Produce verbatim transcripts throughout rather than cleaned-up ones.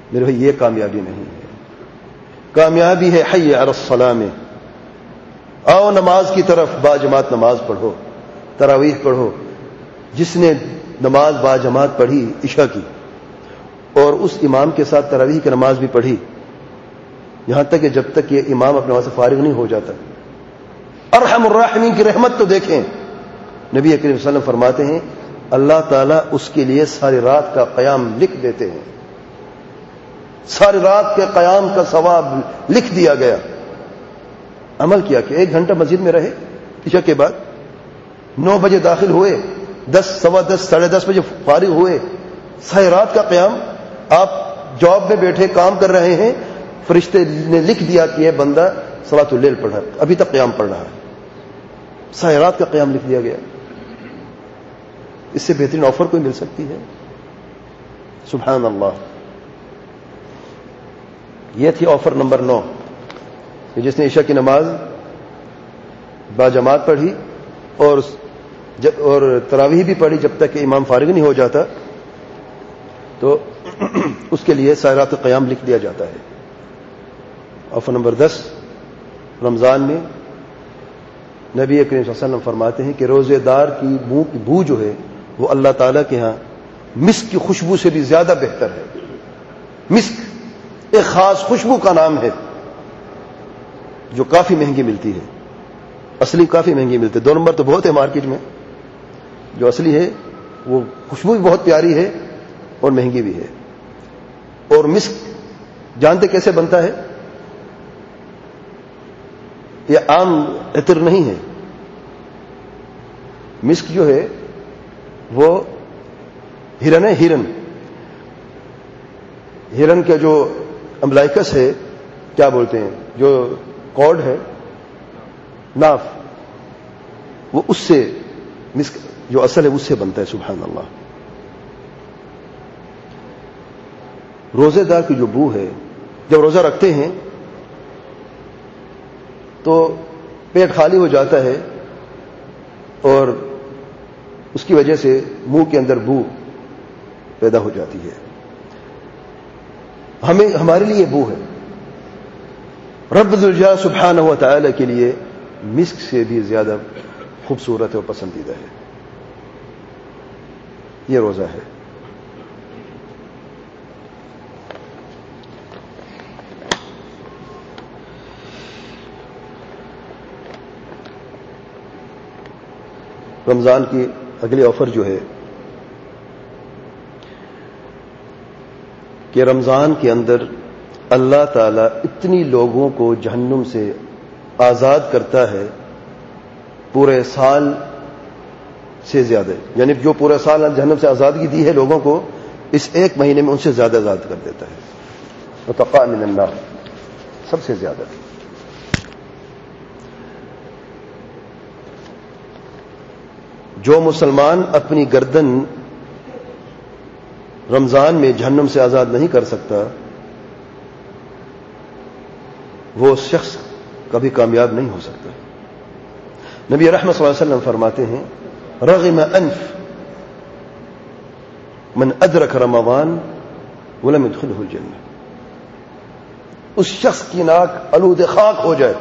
میرے بھائی یہ کامیابی نہیں ہے. کامیابی ہے حی علی الصلاۃ میں. آؤ نماز کی طرف، با جماعت نماز پڑھو، تراویح پڑھو. جس نے نماز با جماعت پڑھی عشاء کی اور اس امام کے ساتھ تراویح کی نماز بھی پڑھی، یہاں تک کہ جب تک یہ امام اپنے وہاں سے فارغ نہیں ہو جاتا. ارحم الراحمین کی رحمت تو دیکھیں. نبی کریم صلی اللہ علیہ وسلم فرماتے ہیں اللہ تعالیٰ اس کے لیے ساری رات کا قیام لکھ دیتے ہیں. ساری رات کے قیام کا ثواب لکھ دیا گیا. عمل کیا کہ ایک گھنٹہ مسجد میں رہے، عشاء کے بعد نو بجے داخل ہوئے، دس سوا دس ساڑھے دس بجے فارغ ہوئے. ساری رات کا قیام. آپ جاب میں بیٹھے کام کر رہے ہیں، فرشتے نے لکھ دیا کہ یہ بندہ صلاۃ اللیل پڑھ رہا ہے، ابھی تک قیام پڑھ رہا ہے. ساری رات کا قیام لکھ دیا گیا. اس سے بہترین آفر کوئی مل سکتی ہے؟ سبحان اللہ. یہ تھی آفر نمبر نو، جس نے عشاء کی نماز با جماعت پڑھی اور اور تراویح بھی پڑھی جب تک کہ امام فارغ نہیں ہو جاتا، تو اس کے لیے ساری رات کا قیام لکھ دیا جاتا ہے. آفر نمبر دس، رمضان میں نبی کریم صلی اللہ علیہ وسلم فرماتے ہیں کہ روزے دار کی بو کی بو جو ہے وہ اللہ تعالیٰ کے ہاں مسک کی خوشبو سے بھی زیادہ بہتر ہے. مسک ایک خاص خوشبو کا نام ہے جو کافی مہنگی ملتی ہے. اصلی کافی مہنگی ملتی ہے. دو نمبر تو بہت ہے مارکیٹ میں، جو اصلی ہے وہ خوشبو بھی بہت پیاری ہے اور مہنگی بھی ہے. اور مسک جانتے کیسے بنتا ہے؟ یہ عام عطر نہیں ہے. مسک جو ہے وہ ہرن ہے. ہرن ہرن کا جو امبلائکس ہے، کیا بولتے ہیں، جو کارڈ ہے، ناف، وہ اس سے مسک جو اصل ہے اس سے بنتا ہے. سبحان اللہ. روزے دار کی جو بو ہے، جب روزہ رکھتے ہیں تو پیٹ خالی ہو جاتا ہے اور اس کی وجہ سے منہ کے اندر بو پیدا ہو جاتی ہے. ہمیں ہمارے لیے بو ہے. رب ذوالجلال سبحانہ و تعالی کے لیے مسک سے بھی زیادہ خوبصورت ہے اور پسندیدہ ہے. یہ روزہ ہے. رمضان کی اگلی آفر جو ہے کہ رمضان کے اندر اللہ تعالیٰ اتنی لوگوں کو جہنم سے آزاد کرتا ہے پورے سال سے زیادہ. یعنی جو پورے سال جہنم سے آزادگی دی ہے لوگوں کو، اس ایک مہینے میں ان سے زیادہ آزاد کر دیتا ہے. متقاء من النار، سب سے زیادہ. جو مسلمان اپنی گردن رمضان میں جہنم سے آزاد نہیں کر سکتا، وہ شخص کبھی کامیاب نہیں ہو سکتا. نبی رحمت صلی اللہ علیہ وسلم فرماتے ہیں رغم انف من ادرک رمضان ولم يدخله الجنہ. اس شخص کی ناک آلود خاک ہو جائے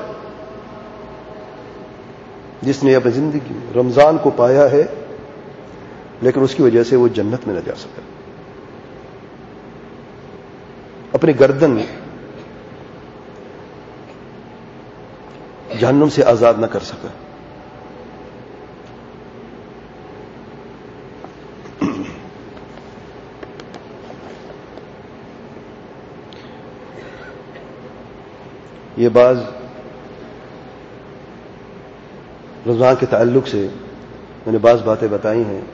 جس نے اپنی زندگی میں رمضان کو پایا ہے لیکن اس کی وجہ سے وہ جنت میں نہ جا سکا. اپنی گردن جہنم سے آزاد نہ کر سکا. یہ بعض رمضان کے تعلق سے میں نے بعض باتیں بتائی ہیں.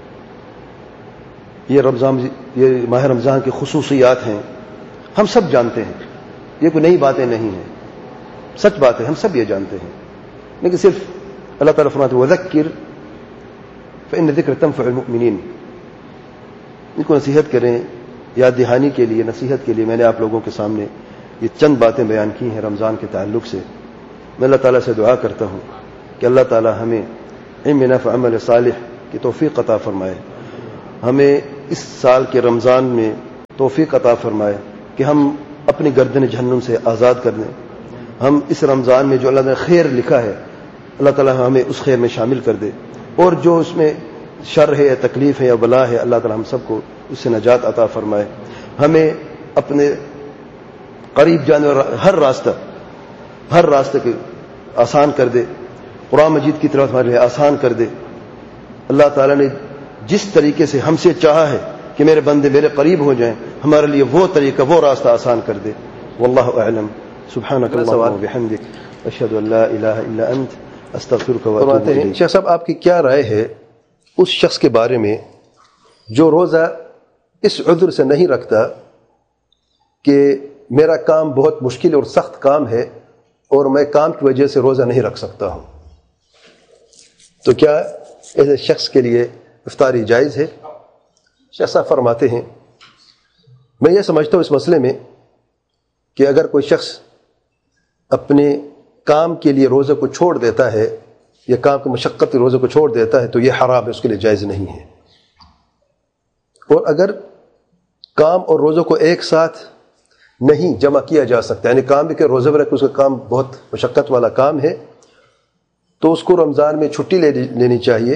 یہ رمضان یہ ماہ رمضان کی خصوصیات ہیں، ہم سب جانتے ہیں، یہ کوئی نئی باتیں نہیں ہیں، سچ بات ہے، ہم سب یہ جانتے ہیں. لیکن صرف اللہ تعالیٰ فرماتے ہیں وذکر فإن الذکر تنفع المؤمنین. ان کو نصیحت کریں، یاد دہانی کے لیے، نصیحت کے لیے میں نے آپ لوگوں کے سامنے یہ چند باتیں بیان کی ہیں رمضان کے تعلق سے. میں اللہ تعالیٰ سے دعا کرتا ہوں کہ اللہ تعالیٰ ہمیں علم نافع عمل صالح کی توفیق عطا فرمائے، ہمیں اس سال کے رمضان میں توفیق عطا فرمائے کہ ہم اپنی گردن جہنم سے آزاد کر دیں. ہم اس رمضان میں جو اللہ نے خیر لکھا ہے اللہ تعالیٰ ہمیں اس خیر میں شامل کر دے, اور جو اس میں شر ہے یا تکلیف ہے یا بلا ہے اللہ تعالیٰ ہم سب کو اس سے نجات عطا فرمائے. ہمیں اپنے قریب جانے والا ہر راستہ ہر راستہ کے آسان کر دے, قرآن مجید کی طرف ہمارے لیے آسان کر دے. اللہ تعالیٰ نے جس طریقے سے ہم سے چاہا ہے کہ میرے بندے میرے قریب ہو جائیں, ہمارے لیے وہ طریقہ وہ راستہ آسان کر دے. واللہ اعلم. سبحانک اللہم وبحمدک اشہد ان لا الہ الا انت استغفرک واتوب الیک. شیخ صاحب, آپ کی کیا رائے ہے اس شخص کے بارے میں جو روزہ اس عذر سے نہیں رکھتا کہ میرا کام بہت مشکل اور سخت کام ہے اور میں کام کی وجہ سے روزہ نہیں رکھ سکتا ہوں, تو کیا ایسے شخص کے لیے افطاری جائز ہے؟ شیخ صاحب فرماتے ہیں, میں یہ سمجھتا ہوں اس مسئلے میں کہ اگر کوئی شخص اپنے کام کے لیے روزے کو چھوڑ دیتا ہے یا کام کی مشقت کے روزے کو چھوڑ دیتا ہے تو یہ حرام ہے, اس کے لیے جائز نہیں ہے. اور اگر کام اور روزوں کو ایک ساتھ نہیں جمع کیا جا سکتا, یعنی کام بھی کہ روزے میں رکھ اس کا کام بہت مشقت والا کام ہے, تو اس کو رمضان میں چھٹی لے لینی چاہیے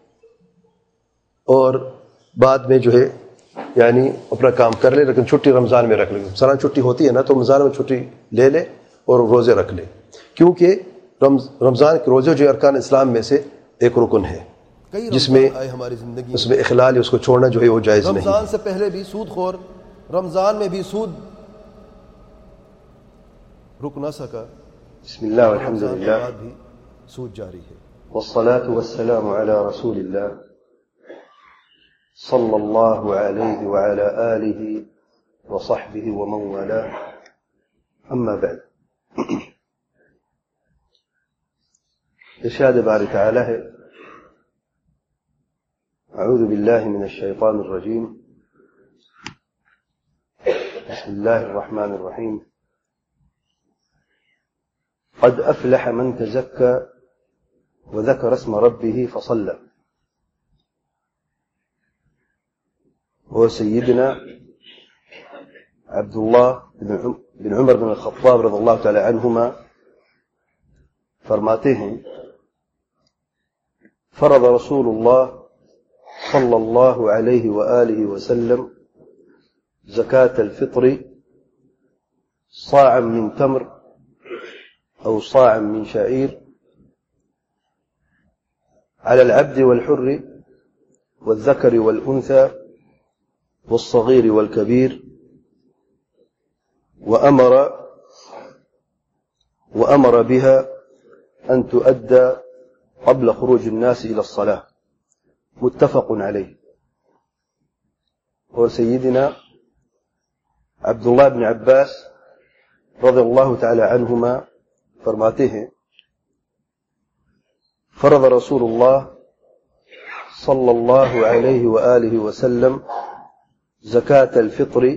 اور بعد میں جو ہے یعنی اپنا کام کر لے, لیکن چھٹی رمضان میں رکھ لے. سالانہ چھٹی ہوتی ہے نا, تو رمضان میں چھٹی لے لے اور روزے رکھ لے, کیونکہ رمضان کے روزے جو ارکان اسلام میں سے ایک رکن ہے جس میں ہماری زندگی اس میں اخلال اس کو چھوڑنا جو ہے وہ جائز نہیں. رمضان سے پہلے بھی سود خور رمضان میں بھی سود رک نہ سکا. بسم اللہ والحمد للہ بھی سود جاری ہے. والصلاة والسلام على رسول الله صلى الله عليه وعلى آله وصحبه ومن والاه, أما بعد. ارشاد باری تعالی ہے, اعوذ باللہ من الشیطان الرجیم, بسم اللہ الرحمن الرحیم, قد افلح من تزکى وذكر اسم ربه فصلى. هو سيدنا عبد الله بن عمر بن الخطاب رضی اللہ تعالی عنہما فرماتے ہیں, فرض رسول اللہ صلی اللہ علیہ وآلہ وسلم زکاة الفطر صاعا من تمر أو صاعا من شعير على العبد والحر والذكر والأنثى والصغير والكبير, وأمر وأمر بها أن تؤدى قبل خروج الناس إلى الصلاة. متفق عليه. اور سیدنا عبداللہ بن عباس رضی اللہ تعالی عنہما فرماتے ہیں, فرض رسول اللہ صلی اللہ علیہ وآلہ وسلم زکاة الفطر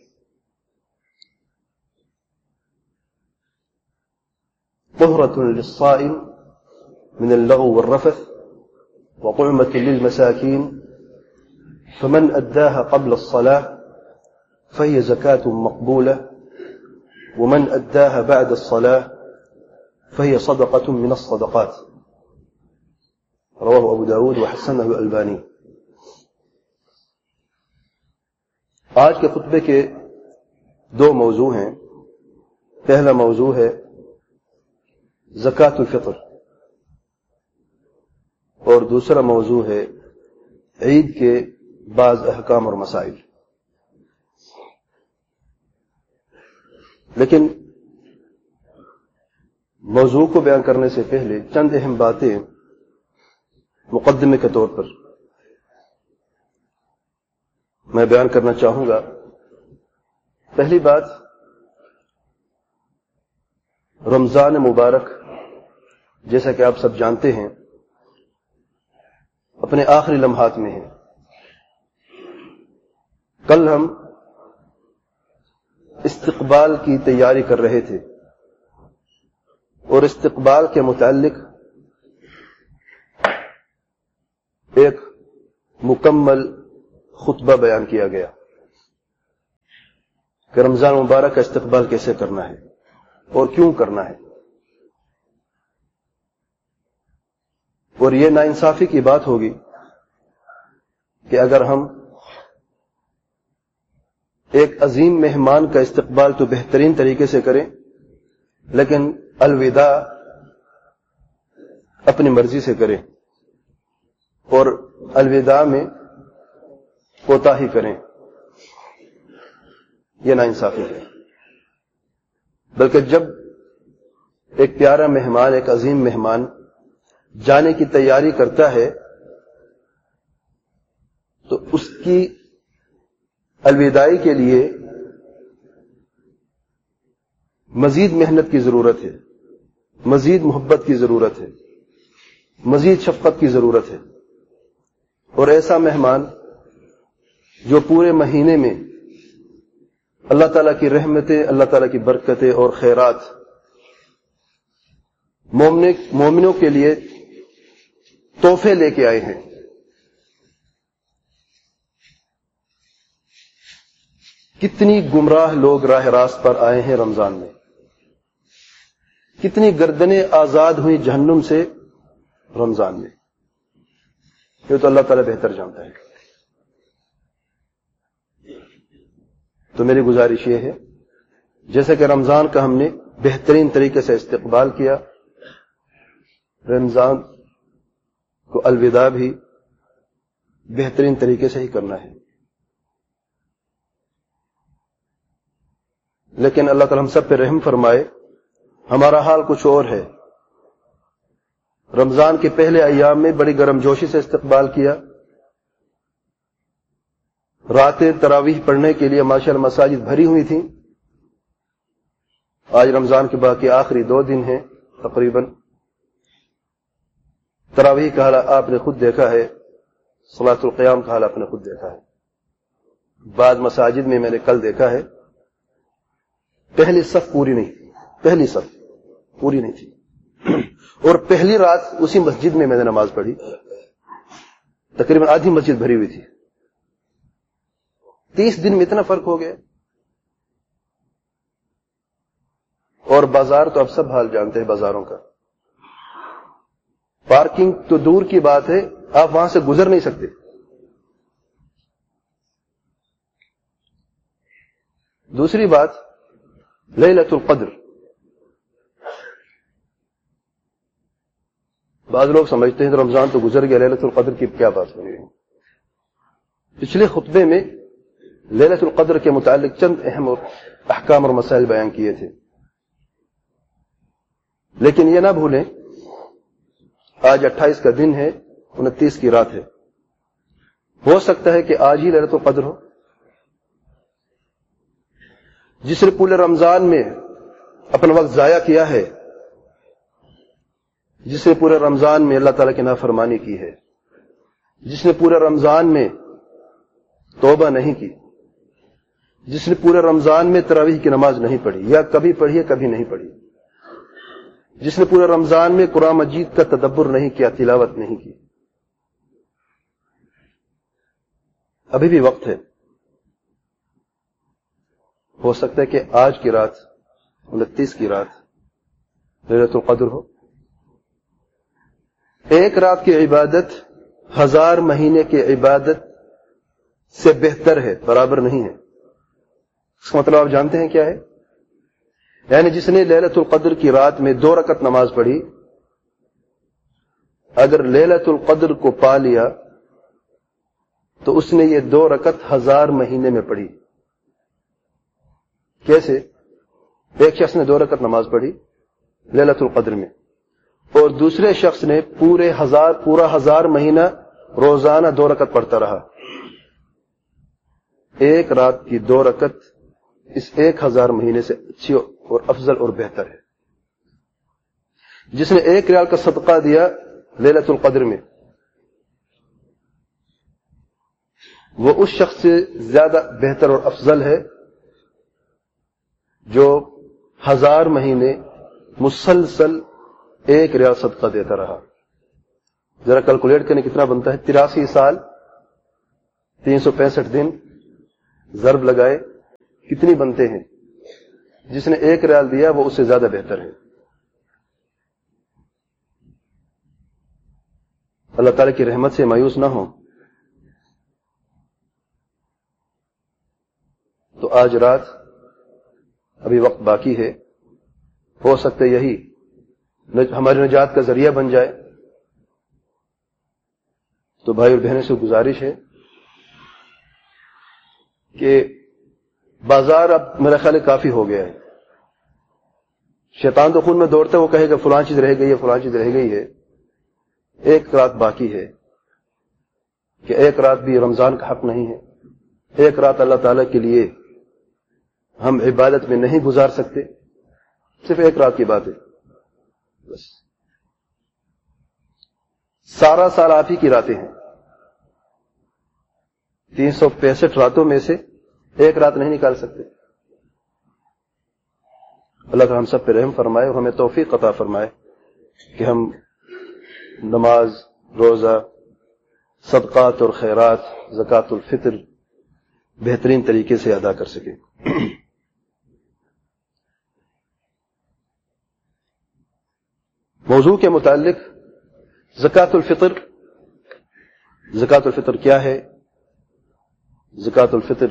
طهرة للصائم من اللغو والرفث وطعمة للمساكين, فمن أداها قبل الصلاة فهي زكاة مقبولة, ومن أداها بعد الصلاة فهي صدقة من الصدقات. رواه أبو داود وحسنه الألباني. آج کے خطبے کے دو موضوع ہیں. پہلا موضوع ہے زکوٰۃ الفطر, اور دوسرا موضوع ہے عید کے بعض احکام اور مسائل. لیکن موضوع کو بیان کرنے سے پہلے چند اہم باتیں مقدمے کے طور پر میں بیان کرنا چاہوں گا. پہلی بات, رمضان مبارک جیسا کہ آپ سب جانتے ہیں اپنے آخری لمحات میں ہے. کل ہم استقبال کی تیاری کر رہے تھے اور استقبال کے متعلق ایک مکمل خطبہ بیان کیا گیا. کہ رمضان مبارک کا استقبال کیسے کرنا ہے اور کیوں کرنا ہے. اور یہ ناانصافی کی بات ہوگی کہ اگر ہم ایک عظیم مہمان کا استقبال تو بہترین طریقے سے کریں، لیکن الوداع اپنی مرضی سے کریں اور الوداع میں کوتاہی کریں. یہ ناانصافی ہے. بلکہ جب ایک پیارا مہمان، ایک عظیم مہمان جانے کی تیاری کرتا ہے تو اس کی الوداعی کے لیے مزید محنت کی ضرورت ہے، مزید محبت کی ضرورت ہے، مزید شفقت کی ضرورت ہے. اور ایسا مہمان جو پورے مہینے میں اللہ تعالیٰ کی رحمتیں، اللہ تعالیٰ کی برکتیں اور خیرات مومنوں کے لیے تحفے لے کے آئے ہیں، کتنی گمراہ لوگ راہ راست پر آئے ہیں رمضان میں، کتنی گردنیں آزاد ہوئی جہنم سے رمضان میں. یہ تو اللہ تعالیٰ بہتر جانتا ہے. تو میری گزارش یہ ہے، جیسے کہ رمضان کا ہم نے بہترین طریقے سے استقبال کیا، رمضان کو الوداع بھی بہترین طریقے سے ہی کرنا ہے. لیکن اللہ تعالیٰ ہم سب پہ رحم فرمائے، ہمارا حال کچھ اور ہے. رمضان کے پہلے ایام میں بڑی گرم جوشی سے استقبال کیا، راتیں تراویح پڑھنے کے لیے ماشاءاللہ مساجد بھری ہوئی تھیں. آج رمضان کے باقی آخری دو دن ہیں تقریباً. تراویح کا حال آپ نے خود دیکھا ہے، صلاۃ القیام کا حال آپ نے خود دیکھا ہے. بعض مساجد میں میں نے کل دیکھا ہے پہلی صف پوری نہیں تھی، پہلی صف پوری نہیں تھی. اور پہلی رات اسی مسجد میں میں نے نماز پڑھی، تقریباً آدھی مسجد بھری ہوئی تھی. تیس دن میں اتنا فرق ہو گیا. اور بازار تو اب سب حال جانتے ہیں بازاروں کا. پارکنگ تو دور کی بات ہے، آپ وہاں سے گزر نہیں سکتے. دوسری بات، لیلۃ القدر. بعض لوگ سمجھتے ہیں کہ رمضان تو گزر گیا، لیلۃ القدر کی کیا بات ہو رہی ہے. پچھلے خطبے میں لیلۃ القدر کے متعلق چند اہم احکام اور مسائل بیان کیے تھے. لیکن یہ نہ بھولیں آج اٹھائیس کا دن ہے، انتیس کی رات ہے. ہو سکتا ہے کہ آج ہی لیلۃ القدر ہو. جس نے پورے رمضان میں اپنا وقت ضائع کیا ہے، جس نے پورے رمضان میں اللہ تعالیٰ کی نافرمانی کی ہے، جس نے پورے رمضان میں توبہ نہیں کی، جس نے پورے رمضان میں تراویح کی نماز نہیں پڑھی، یا کبھی پڑھی ہے کبھی نہیں پڑھی، جس نے پورے رمضان میں قرآن مجید کا تدبر نہیں کیا، تلاوت نہیں کی، ابھی بھی وقت ہے. ہو سکتا ہے کہ آج کی رات، انتیس کی رات لیلۃ القدر ہو. ایک رات کی عبادت ہزار مہینے کی عبادت سے بہتر ہے، برابر نہیں ہے. اس کا مطلب آپ جانتے ہیں کیا ہے؟ یعنی جس نے لیلۃ القدر کی رات میں دو رکعت نماز پڑھی، اگر لیلۃ القدر کو پا لیا تو اس نے یہ دو رکعت ہزار مہینے میں پڑھی. کیسے؟ ایک شخص نے دو رکعت نماز پڑھی لیلۃ القدر میں، اور دوسرے شخص نے پورے ہزار پورا ہزار مہینہ روزانہ دو رکعت پڑھتا رہا. ایک رات کی دو رکعت اس ایک ہزار مہینے سے اچھی اور افضل اور بہتر ہے. جس نے ایک ریال کا صدقہ دیا لیلۃ القدر میں، وہ اس شخص سے زیادہ بہتر اور افضل ہے جو ہزار مہینے مسلسل ایک ریال صدقہ دیتا رہا. ذرا کیلکولیٹ کرنے کتنا بنتا ہے؟ تراسی سال، تین سو پینسٹھ دن، ضرب لگائے کتنی بنتے ہیں؟ جس نے ایک ریال دیا وہ اس سے زیادہ بہتر ہے. اللہ تعالیٰ کی رحمت سے مایوس نہ ہو. تو آج رات ابھی وقت باقی ہے، ہو سکتا ہے یہی ہماری نجات کا ذریعہ بن جائے. تو بھائی اور بہنوں سے گزارش ہے کہ بازار اب میرا خیال ہے کافی ہو گیا ہے. شیطان تو خون میں دوڑتا ہے، وہ کہے گا فلاں چیز رہ گئی ہے، فلاں چیز رہ گئی ہے. ایک رات باقی ہے کہ ایک رات بھی رمضان کا حق نہیں ہے. ایک رات اللہ تعالیٰ کے لیے ہم عبادت میں نہیں گزار سکتے. صرف ایک رات کی بات ہے بس. سارا سال آپ ہی کی راتیں ہیں. تین سو پینسٹھ راتوں میں سے ایک رات نہیں نکال سکتے. اللہ تعالیٰ ہم سب پہ رحم فرمائے اور ہمیں توفیق عطا فرمائے کہ ہم نماز، روزہ، صدقات اور خیرات، زکوٰۃ الفطر بہترین طریقے سے ادا کر سکیں. موضوع کے متعلق زکوٰۃ الفطر. زکوٰۃ الفطر کیا ہے؟ زکوٰۃ الفطر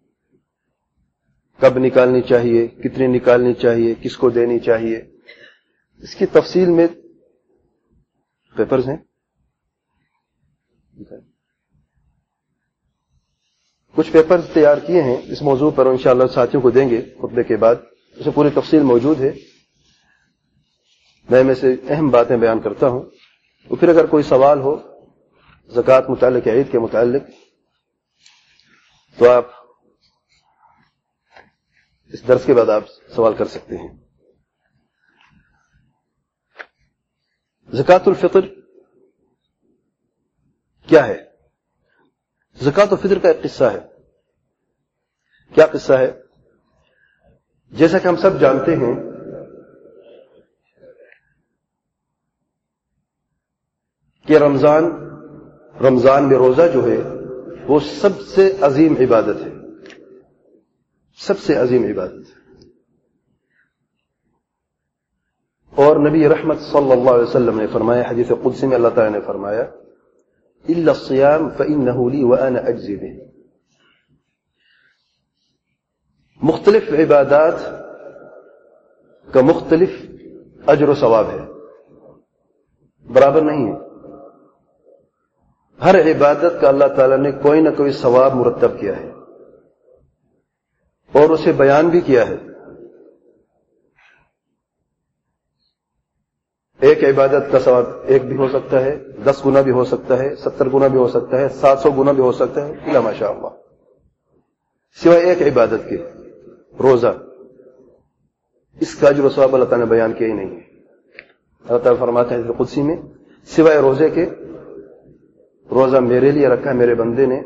کب نکالنی چاہیے، کتنی نکالنی چاہیے، کس کو دینی چاہیے، اس کی تفصیل میں پیپرز ہیں. کچھ پیپرز تیار کیے ہیں اس موضوع پر، انشاءاللہ ساتھیوں کو دیں گے خطبے کے بعد. اس میں پوری تفصیل موجود ہے. میں میں سے اہم باتیں بیان کرتا ہوں. تو پھر اگر کوئی سوال ہو زکوٰۃ متعلق یا عید کے متعلق تو آپ اس درس کے بعد آپ سوال کر سکتے ہیں. زکوٰۃ الفطر کیا ہے؟ زکوٰۃ الفطر کا ایک قصہ ہے. کیا قصہ ہے؟ جیسا کہ ہم سب جانتے ہیں کہ رمضان رمضان میں روزہ جو ہے وہ سب سے عظیم عبادت ہے. سب سے عظیم عبادت ہے. اور نبی رحمت صلی اللہ علیہ وسلم نے فرمایا، حدیث قدسی میں اللہ تعالی نے فرمایا الا الصيام فانه لي وانا اجزي به. مختلف عبادات کا مختلف اجر و ثواب ہے، برابر نہیں ہے. ہر عبادت کا اللہ تعالیٰ نے کوئی نہ کوئی ثواب مرتب کیا ہے اور اسے بیان بھی کیا ہے. ایک عبادت کا ثواب ایک بھی ہو سکتا ہے، دس گنا بھی ہو سکتا ہے، ستر گنا بھی ہو سکتا ہے، سات سو گنا بھی ہو سکتا ہے، الا ماشاء اللہ. سوائے ایک عبادت کے، روزہ، اس کا اجر و ثواب اللہ تعالیٰ نے بیان کیا ہی نہیں ہے. اللہ تعالیٰ فرماتے ہیں قدسی میں سوائے روزے کے، روزہ میرے لیے رکھا ہے میرے بندے نے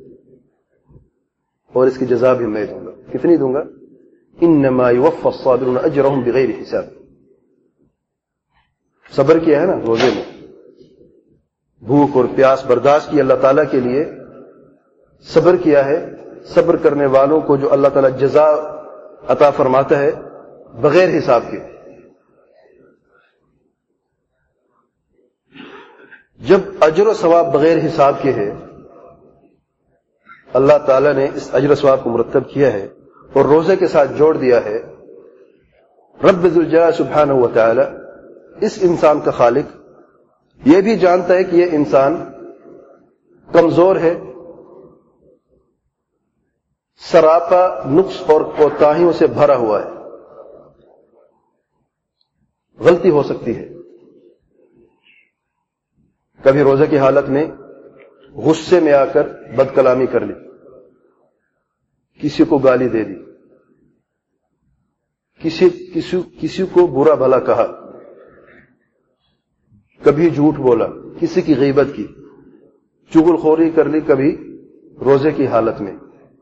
اور اس کی جزا بھی میں دوں گا. کتنی دوں گا؟ انما یوفی الصابرون اجرهم بغیر حساب. صبر کیا ہے نا روزے میں، بھوک اور پیاس برداشت کی اللہ تعالیٰ کے لیے، صبر کیا ہے. صبر کرنے والوں کو جو اللہ تعالیٰ جزا عطا فرماتا ہے بغیر حساب کے. جب اجر و ثواب بغیر حساب کے ہے، اللہ تعالیٰ نے اس اجر و ثواب کو مرتب کیا ہے اور روزے کے ساتھ جوڑ دیا ہے. رب ذوالجلال سبحانہ و تعالی اس انسان کا خالق یہ بھی جانتا ہے کہ یہ انسان کمزور ہے، سراپا نقص اور کوتاہیوں سے بھرا ہوا ہے، غلطی ہو سکتی ہے. کبھی روزے کی حالت میں غصے میں آ کر بد کلامی کر لی، کسی کو گالی دے دی، کسی کسی کسی کو برا بھلا کہا، کبھی جھوٹ بولا، کسی کی غیبت کی، چغل خوری کر لی کبھی روزے کی حالت میں.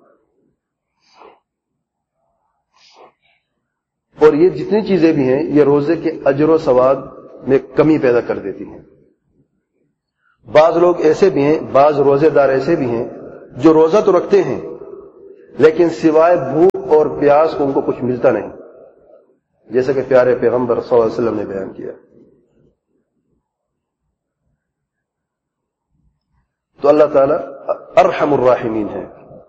اور یہ جتنی چیزیں بھی ہیں یہ روزے کے اجر و ثواب میں کمی پیدا کر دیتی ہیں. بعض لوگ ایسے بھی ہیں، بعض روزے دار ایسے بھی ہیں جو روزہ تو رکھتے ہیں لیکن سوائے بھوک اور پیاس کو ان کو کچھ ملتا نہیں، جیسا کہ پیارے پیغمبر صلی اللہ علیہ وسلم نے بیان کیا۔ تو اللہ تعالیٰ ارحم الراحمین ہے۔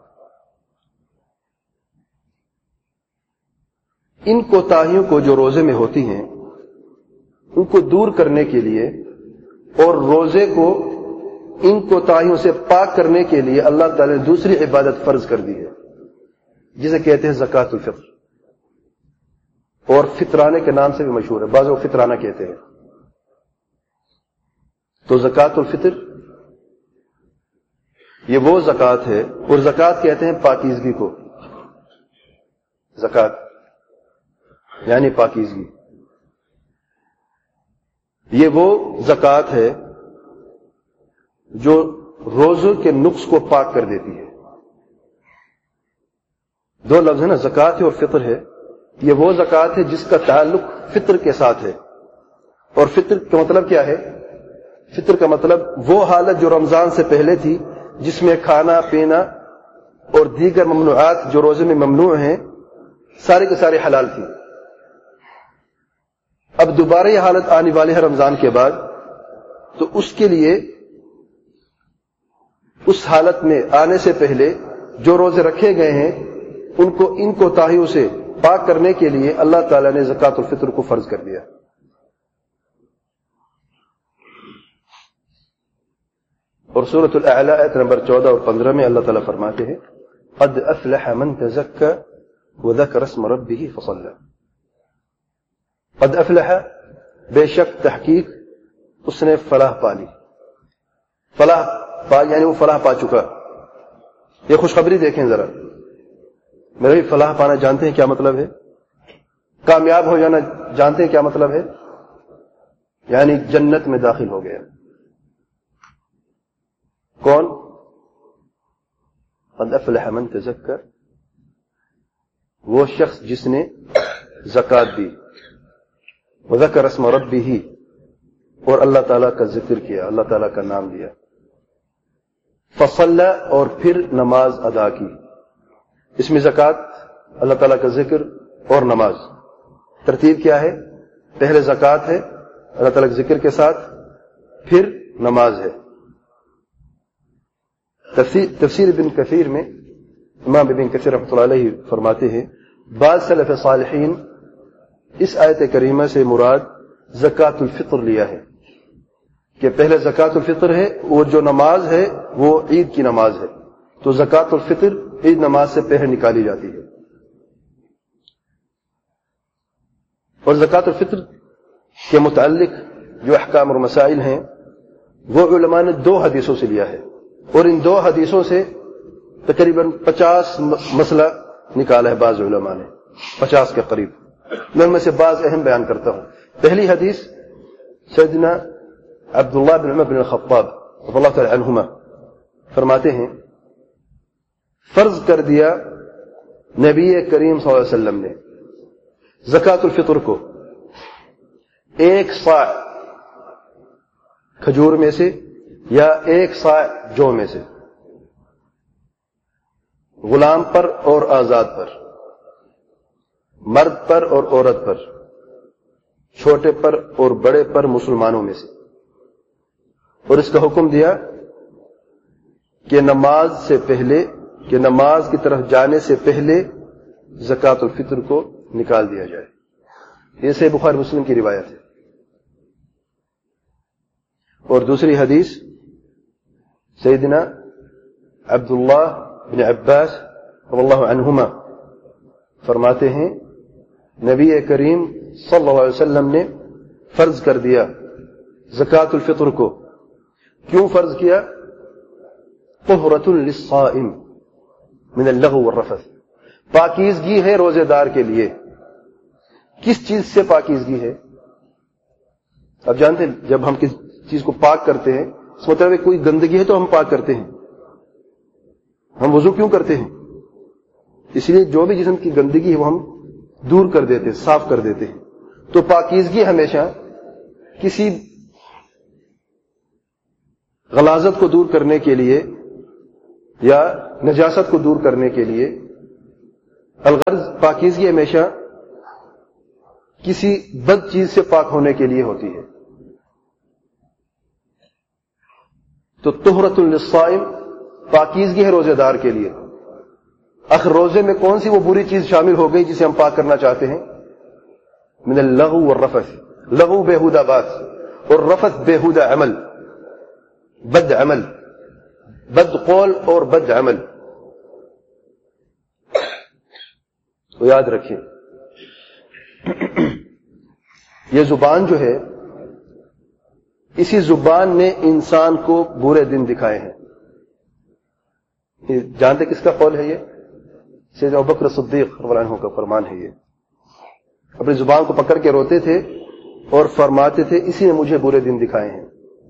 ان کوتاہیوں کو جو روزے میں ہوتی ہیں ان کو دور کرنے کے لیے اور روزے کو ان کوتاہیوں سے پاک کرنے کے لیے اللہ تعالی نے دوسری عبادت فرض کر دی ہے، جسے کہتے ہیں زکوٰۃ الفطر، اور فطرانے کے نام سے بھی مشہور ہے، بعض لوگ فطرانہ کہتے ہیں۔ تو زکوٰۃ الفطر یہ وہ زکوٰۃ ہے، اور زکوٰۃ کہتے ہیں پاکیزگی کو، زکوٰۃ یعنی پاکیزگی، یہ وہ زکوٰۃ ہے جو روزوں کے نقص کو پاک کر دیتی ہے۔ دو لفظ ہے نا، زکوٰۃ اور فطر ہے۔ یہ وہ زکوٰۃ ہے جس کا تعلق فطر کے ساتھ ہے، اور فطر کا مطلب کیا ہے؟ فطر کا مطلب وہ حالت جو رمضان سے پہلے تھی، جس میں کھانا پینا اور دیگر ممنوعات جو روزے میں ممنوع ہیں سارے کے سارے حلال تھی۔ اب دوبارہ یہ حالت آنے والی ہے رمضان کے بعد، تو اس کے لیے اس حالت میں آنے سے پہلے جو روزے رکھے گئے ہیں ان کو ان کوتاہیوں سے پاک کرنے کے لیے اللہ تعالیٰ نے زکوٰۃ الفطر کو فرض کر دیا۔ اور سورۃ الاعلی آیت نمبر چودہ اور پندرہ میں اللہ تعالیٰ فرماتے ہیں قد افلح من تزکى وذکر اسم ربہ فصلی۔ قد افلح، بے شک تحقیق اس نے فلاح پا لی، فلاح پا یعنی وہ فلاح پا چکا۔ یہ خوشخبری دیکھیں ذرا، میرے بھی فلاح پانا جانتے ہیں کیا مطلب ہے؟ کامیاب ہو جانا جانتے ہیں کیا مطلب ہے؟ یعنی جنت میں داخل ہو گیا۔ کون؟ قد افلح من تزکى، وہ شخص جس نے زکوٰۃ دی، وذکر اسم ربہ، اور اللہ تعالیٰ کا ذکر کیا، اللہ تعالیٰ کا نام لیا، فصلی، اور پھر نماز ادا کی۔ اس میں زکوٰۃ، اللہ تعالیٰ کا ذکر اور نماز، ترتیب کیا ہے؟ پہلے زکوٰۃ ہے اللہ تعالیٰ کے ذکر کے ساتھ، پھر نماز ہے۔ تفسیر تفسیر ابن کثیر میں امام ابن کثیر رحمۃ اللہ علیہ فرماتے ہیں بعض سلف صالحین اس آیت کریمہ سے مراد زکوٰۃ الفطر لیا ہے، کہ پہلے زکوٰۃ الفطر ہے اور جو نماز ہے وہ عید کی نماز ہے، تو زکوٰۃ الفطر عید نماز سے پہلے نکالی جاتی ہے۔ اور زکوٰۃ الفطر کے متعلق جو احکام اور مسائل ہیں وہ علماء نے دو حدیثوں سے لیا ہے، اور ان دو حدیثوں سے تقریباً پچاس مسئلہ نکالا ہے بعض علماء نے، پچاس کے قریب۔ میں ان میں سے بعض اہم بیان کرتا ہوں۔ پہلی حدیث سیدنا عبداللہ بن عمر بن الخطاب رضی اللہ تعالی عنہما فرماتے ہیں فرض کر دیا نبی کریم صلی اللہ علیہ وسلم نے زکوٰۃ الفطر کو ایک صاع کھجور میں سے یا ایک صاع جو میں سے، غلام پر اور آزاد پر، مرد پر اور عورت پر، چھوٹے پر اور بڑے پر، مسلمانوں میں سے، اور اس کا حکم دیا کہ نماز سے پہلے کہ نماز کی طرف جانے سے پہلے زکوٰۃ الفطر کو نکال دیا جائے۔ یہ صحیح بخاری مسلم کی روایت ہے۔ اور دوسری حدیث سیدنا عبداللہ بن عباس رضی اللہ عنہما فرماتے ہیں نبی کریم صلی اللہ علیہ وسلم نے فرض کر دیا زکوٰۃ الفطر کو۔ کیوں فرض کیا؟ طہرۃ للصائم من اللغو والرفث، پاکیزگی ہے روزے دار کے لیے۔ کس چیز سے پاکیزگی ہے؟ اب جانتے ہیں جب ہم کس چیز کو پاک کرتے ہیں اس مطلب ہے کوئی گندگی ہے تو ہم پاک کرتے ہیں۔ ہم وضو کیوں کرتے ہیں؟ اس لیے جو بھی جسم کی گندگی ہے وہ ہم دور کر دیتے ہیں، صاف کر دیتے ہیں۔ تو پاکیزگی ہمیشہ کسی غلاظت کو دور کرنے کے لیے یا نجاست کو دور کرنے کے لیے الغرض پاکیزگی ہمیشہ کسی بد چیز سے پاک ہونے کے لیے ہوتی ہے. تو طہرۃ للصائم پاکیزگی ہے روزے دار کے لیے. آخر روزے میں کون سی وہ بری چیز شامل ہو گئی جسے ہم پاک کرنا چاہتے ہیں؟ من اللغو والرفث. لغو بےہودہ بات اور رفث بےہودہ عمل، بد عمل، بد قول اور بد عمل. تو یاد رکھیں یہ زبان جو ہے، اسی زبان نے انسان کو برے دن دکھائے ہیں. جانتے کس کا قول ہے؟ یہ سیدنا ابوبکر صدیق رضی اللہ عنہ کا فرمان ہے. یہ اپنی زبان کو پکڑ کے روتے تھے اور فرماتے تھے اسی نے مجھے برے دن دکھائے ہیں.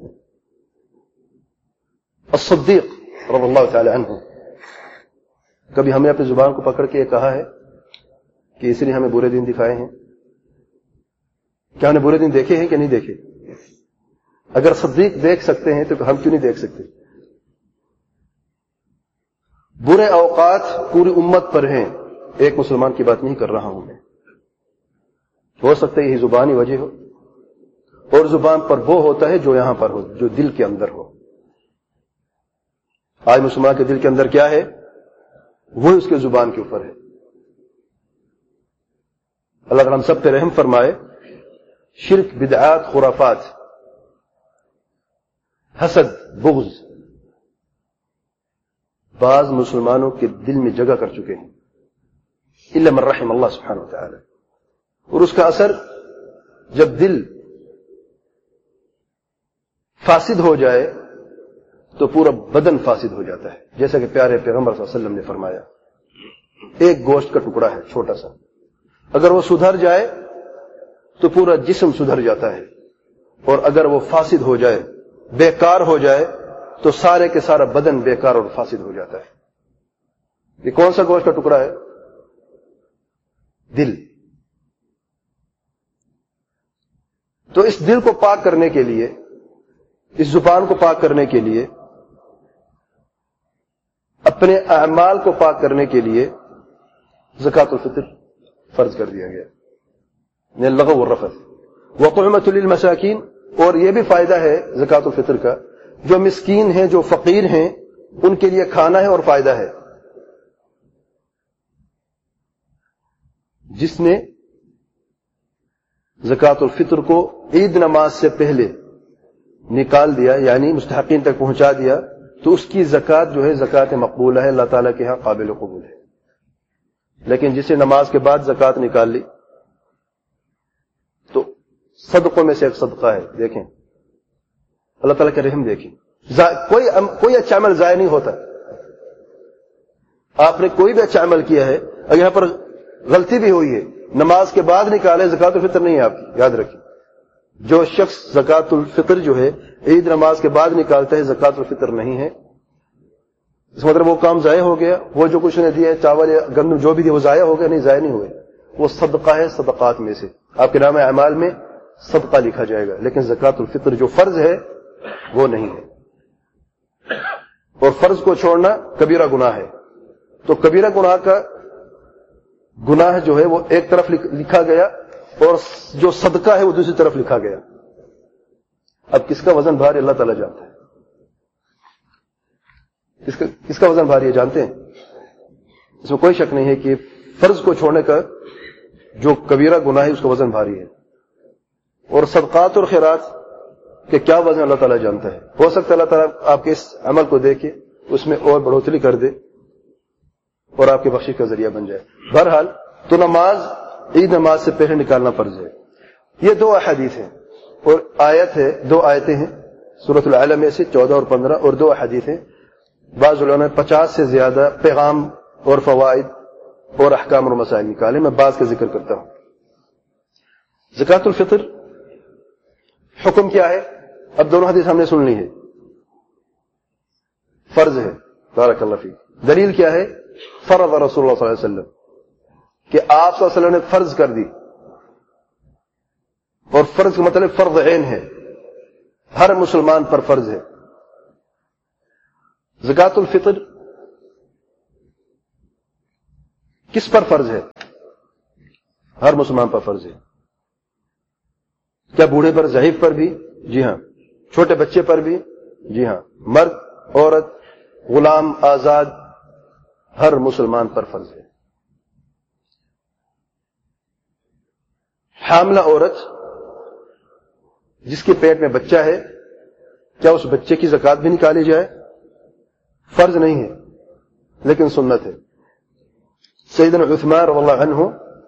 الصدیق رضی اللہ تعالی عنہ. کبھی ہمیں اپنی زبان کو پکڑ کے یہ کہا ہے کہ اسی نے ہمیں برے دن دکھائے ہیں؟ کیا ہم نے برے دن دیکھے ہیں کہ نہیں دیکھے؟ اگر صدیق دیکھ سکتے ہیں تو ہم کیوں نہیں دیکھ سکتے؟ برے اوقات پوری امت پر ہیں، ایک مسلمان کی بات نہیں کر رہا ہوں میں. ہو سکتا ہے یہی زبانی وجہ ہو، اور زبان پر وہ ہوتا ہے جو یہاں پر ہو، جو دل کے اندر ہو. آج مسلمان کے دل کے اندر کیا ہے؟ وہ اس کے زبان کے اوپر ہے. اللہ تعالیٰ ہم سب پہ رحم فرمائے. شرک، بدعات، خرافات، حسد، بغض بعض مسلمانوں کے دل میں جگہ کر چکے ہیں، الا من رحم اللہ سبحانہ وتعالی. اور اس کا اثر جب دل فاسد ہو جائے تو پورا بدن فاسد ہو جاتا ہے. جیسا کہ پیارے پیغمبر صلی اللہ علیہ وسلم نے فرمایا، ایک گوشت کا ٹکڑا ہے چھوٹا سا، اگر وہ سدھر جائے تو پورا جسم سدھر جاتا ہے، اور اگر وہ فاسد ہو جائے، بیکار ہو جائے، تو سارے کے سارا بدن بیکار اور فاسد ہو جاتا ہے. یہ کون سا گوشت کا ٹکڑا ہے؟ دل. تو اس دل کو پاک کرنے کے لیے، اس زبان کو پاک کرنے کے لیے، اپنے اعمال کو پاک کرنے کے لیے زکوٰۃ الفطر فرض کر دیا گیا. اللغو والرفث وطعمۃ للمساکین. اور یہ بھی فائدہ ہے زکوٰۃ الفطر کا، جو مسکین ہیں، جو فقیر ہیں، ان کے لیے کھانا ہے اور فائدہ ہے. جس نے زکوٰۃ الفطر کو عید نماز سے پہلے نکال دیا، یعنی مستحقین تک پہنچا دیا، تو اس کی زکوٰۃ جو ہے زکوٰۃ مقبولہ ہے، اللہ تعالیٰ کے ہاں قابل قبول ہے. لیکن جسے نماز کے بعد زکوٰۃ نکال لی تو صدقوں میں سے ایک صدقہ ہے. دیکھیں اللہ تعالیٰ کا رحم دیکھیں. کوئی کوئی اچھا عمل ضائع نہیں ہوتا. آپ نے کوئی بھی اچھا عمل کیا ہے، اگر یہاں پر غلطی بھی ہوئی ہے، نماز کے بعد نکالے، زکوٰۃ الفطر نہیں ہے آپ کی. یاد رکھیں، جو شخص زکوٰۃ الفطر جو ہے عید نماز کے بعد نکالتا ہے، زکوٰۃ الفطر نہیں ہے. اس مطلب وہ کام ضائع ہو گیا، وہ جو کچھ نے دیا، چاول یا گندم جو بھی دیا، وہ ضائع ہو گیا؟ نہیں، ضائع نہیں ہوئے. وہ صدقہ ہے صدقات میں سے. آپ کے نام اعمال میں صدقہ لکھا جائے گا. لیکن زکوٰۃ الفطر جو فرض ہے وہ نہیں ہے. اور فرض کو چھوڑنا کبیرہ گناہ ہے. تو کبیرہ گناہ کا گناہ جو ہے وہ ایک طرف لکھا گیا، اور جو صدقہ ہے وہ دوسری طرف لکھا گیا. اب کس کا وزن بھاری اللہ تعالیٰ جانتا ہے. کس کا کس کا وزن بھاری ہے جانتے ہیں؟ اس میں کوئی شک نہیں ہے کہ فرض کو چھوڑنے کا جو کبیرہ گناہ ہے اس کا وزن بھاری ہے. اور صدقات اور خیرات کہ کیا وزن اللہ تعالیٰ جانتا ہے. ہو سکتا ہے اللہ تعالیٰ آپ کے اس عمل کو دیکھے، اس میں اور بڑھوتری کر دے اور آپ کے بخشش کا ذریعہ بن جائے. بہرحال تو نماز عید نماز سے پہلے نکالنا فرض ہے. یہ دو احادیث ہیں اور آیت ہے، دو آیتیں ہیں سورۃ العلق میں سے چودہ اور پندرہ، اور دو احادیث ہیں. بعض علماء نے پچاس سے زیادہ پیغام اور فوائد اور احکام اور مسائل نکالے. میں بعض کا ذکر کرتا ہوں. زکوٰۃ الفطر حکم کیا ہے؟ اب دونوں حدیث ہم نے سن لی ہے. فرض ہے. بارک اللہ فیک. دلیل کیا ہے؟ فرض رسول اللہ صلی اللہ علیہ وسلم، کہ آپ صلی اللہ علیہ وسلم نے فرض کر دی. اور فرض کا مطلب فرض عین ہے، ہر مسلمان پر فرض ہے. زکوٰۃ الفطر کس پر فرض ہے؟ ہر مسلمان پر فرض ہے. کیا بوڑھے پر، ضعیف پر بھی؟ جی ہاں. چھوٹے بچے پر بھی؟ جی ہاں. مرد، عورت، غلام، آزاد، ہر مسلمان پر فرض ہے. حاملہ عورت جس کے پیٹ میں بچہ ہے، کیا اس بچے کی زکات بھی نکالی جائے؟ فرض نہیں ہے لیکن سنت ہے. سیدنا عثمان رضی اللہ عنہ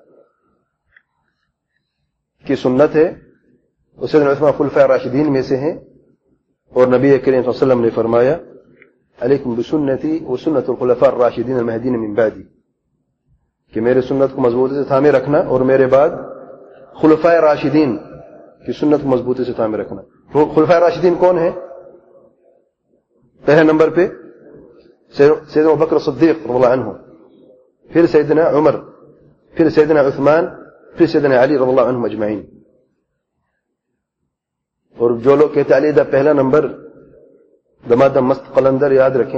کی سنت ہے. اور سیدنا عثمان خلفاء راشدین میں سے ہیں، اور نبی کریم صلی اللہ علیہ وسلم نے فرمایا علیکم بسنتی و سنت الخلفاء الراشدین المہدین من بعدی، کہ میرے سنت کو مضبوطی سے تھامے رکھنا اور میرے بعد خلفاء راشدین کی سنت کو مضبوطی سے تھامے رکھنا. خلفاء راشدین کون ہیں؟ پہلے نمبر پہ سیدنا ابوبکر صدیق رضی اللہ عنہ، پھر سیدنا عمر، پھر سیدنا عثمان، پھر سیدنا علی رضی اللہ عنہ اجمعین. اور جو لوگ کہتے علی دا پہلا نمبر، دمادم مست قلندر، یاد رکھیں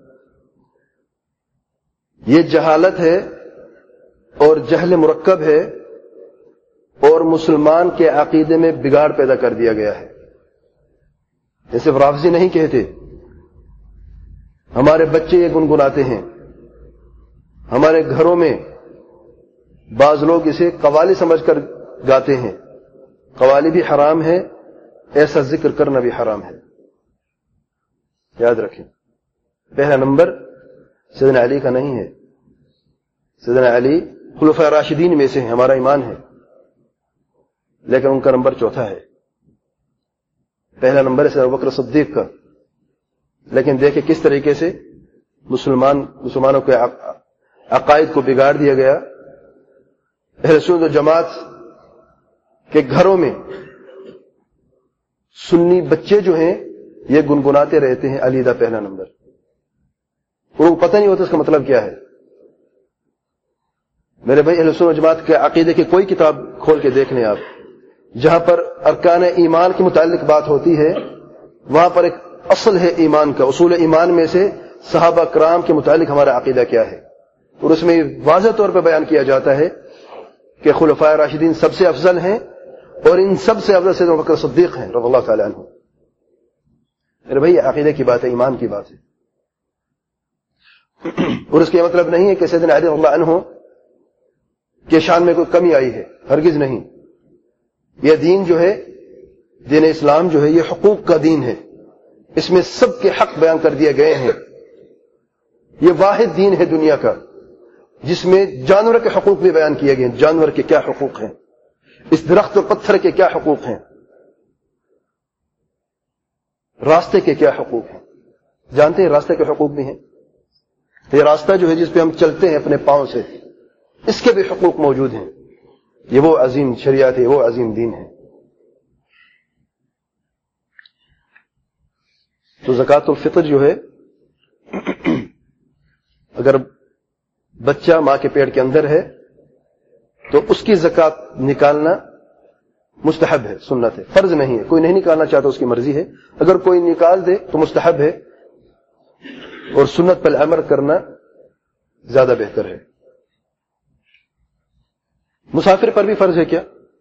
یہ جہالت ہے اور جہل مرکب ہے، اور مسلمان کے عقیدے میں بگاڑ پیدا کر دیا گیا ہے. جیسے رافضی نہیں کہتے ہمارے بچے یہ گنگناتے ہیں، ہمارے گھروں میں بعض لوگ اسے قوالی سمجھ کر گاتے ہیں. قوالی بھی حرام ہے، ایسا ذکر کرنا بھی حرام ہے. یاد رکھیں پہلا نمبر سیدنا علی کا نہیں ہے. سیدنا علی خلفاء راشدین میں سے ہیں، ہمارا ایمان ہے، لیکن ان کا نمبر چوتھا ہے. پہلا نمبر ہے سیدنا ابوبکر صدیق کا. لیکن دیکھیں کس طریقے سے مسلمان مسلمانوں کے عقائد کو بگاڑ دیا گیا. اہل سنت و جماعت کے گھروں میں سنی بچے جو ہیں یہ گنگناتے رہتے ہیں علی دا پہلا نمبر، ان کو پتہ نہیں ہوتا اس کا مطلب کیا ہے. میرے بھائی اہل سنت و جماعت کے عقیدے کی کوئی کتاب کھول کے دیکھ لیں آپ، جہاں پر ارکان ایمان کے متعلق بات ہوتی ہے وہاں پر ایک اصل ہے ایمان کا. اصول ایمان میں سے صحابہ کرام کے متعلق ہمارا عقیدہ کیا ہے، اور اس میں واضح طور پر بیان کیا جاتا ہے کہ خلفاء راشدین سب سے افضل ہیں، اور ان سب سے افضل سیدنا ابوبکر صدیق ہیں رضی اللہ تعالی عنہ. میرے بھائی عقیدے کی بات ہے، ایمان کی بات ہے. اور اس کا یہ مطلب نہیں ہے کہ سیدنا علی رضی اللہ عنہ کے شان میں کوئی کمی آئی ہے، ہرگز نہیں. یہ دین جو ہے، دین اسلام جو ہے، یہ حقوق کا دین ہے. اس میں سب کے حق بیان کر دیے گئے ہیں. یہ واحد دین ہے دنیا کا جس میں جانور کے حقوق بھی بیان کیے گئے ہیں. جانور کے کیا حقوق ہیں، اس درخت اور پتھر کے کیا حقوق ہیں، راستے کے کیا حقوق ہیں. جانتے ہیں راستے کے حقوق بھی ہیں. یہ راستہ جو ہے جس پہ ہم چلتے ہیں اپنے پاؤں سے، اس کے بھی حقوق موجود ہیں. یہ وہ عظیم شریعت ہے، وہ عظیم دین ہے. تو زکوٰۃ الفطر جو ہے، اگر بچہ ماں کے پیٹ کے اندر ہے تو اس کی زکوٰۃ نکالنا مستحب ہے، سنت ہے، فرض نہیں ہے. کوئی نہیں نکالنا چاہتا اس کی مرضی ہے، اگر کوئی نکال دے تو مستحب ہے، اور سنت پر عمل کرنا زیادہ بہتر ہے. مسافر پر بھی فرض ہے کیا؟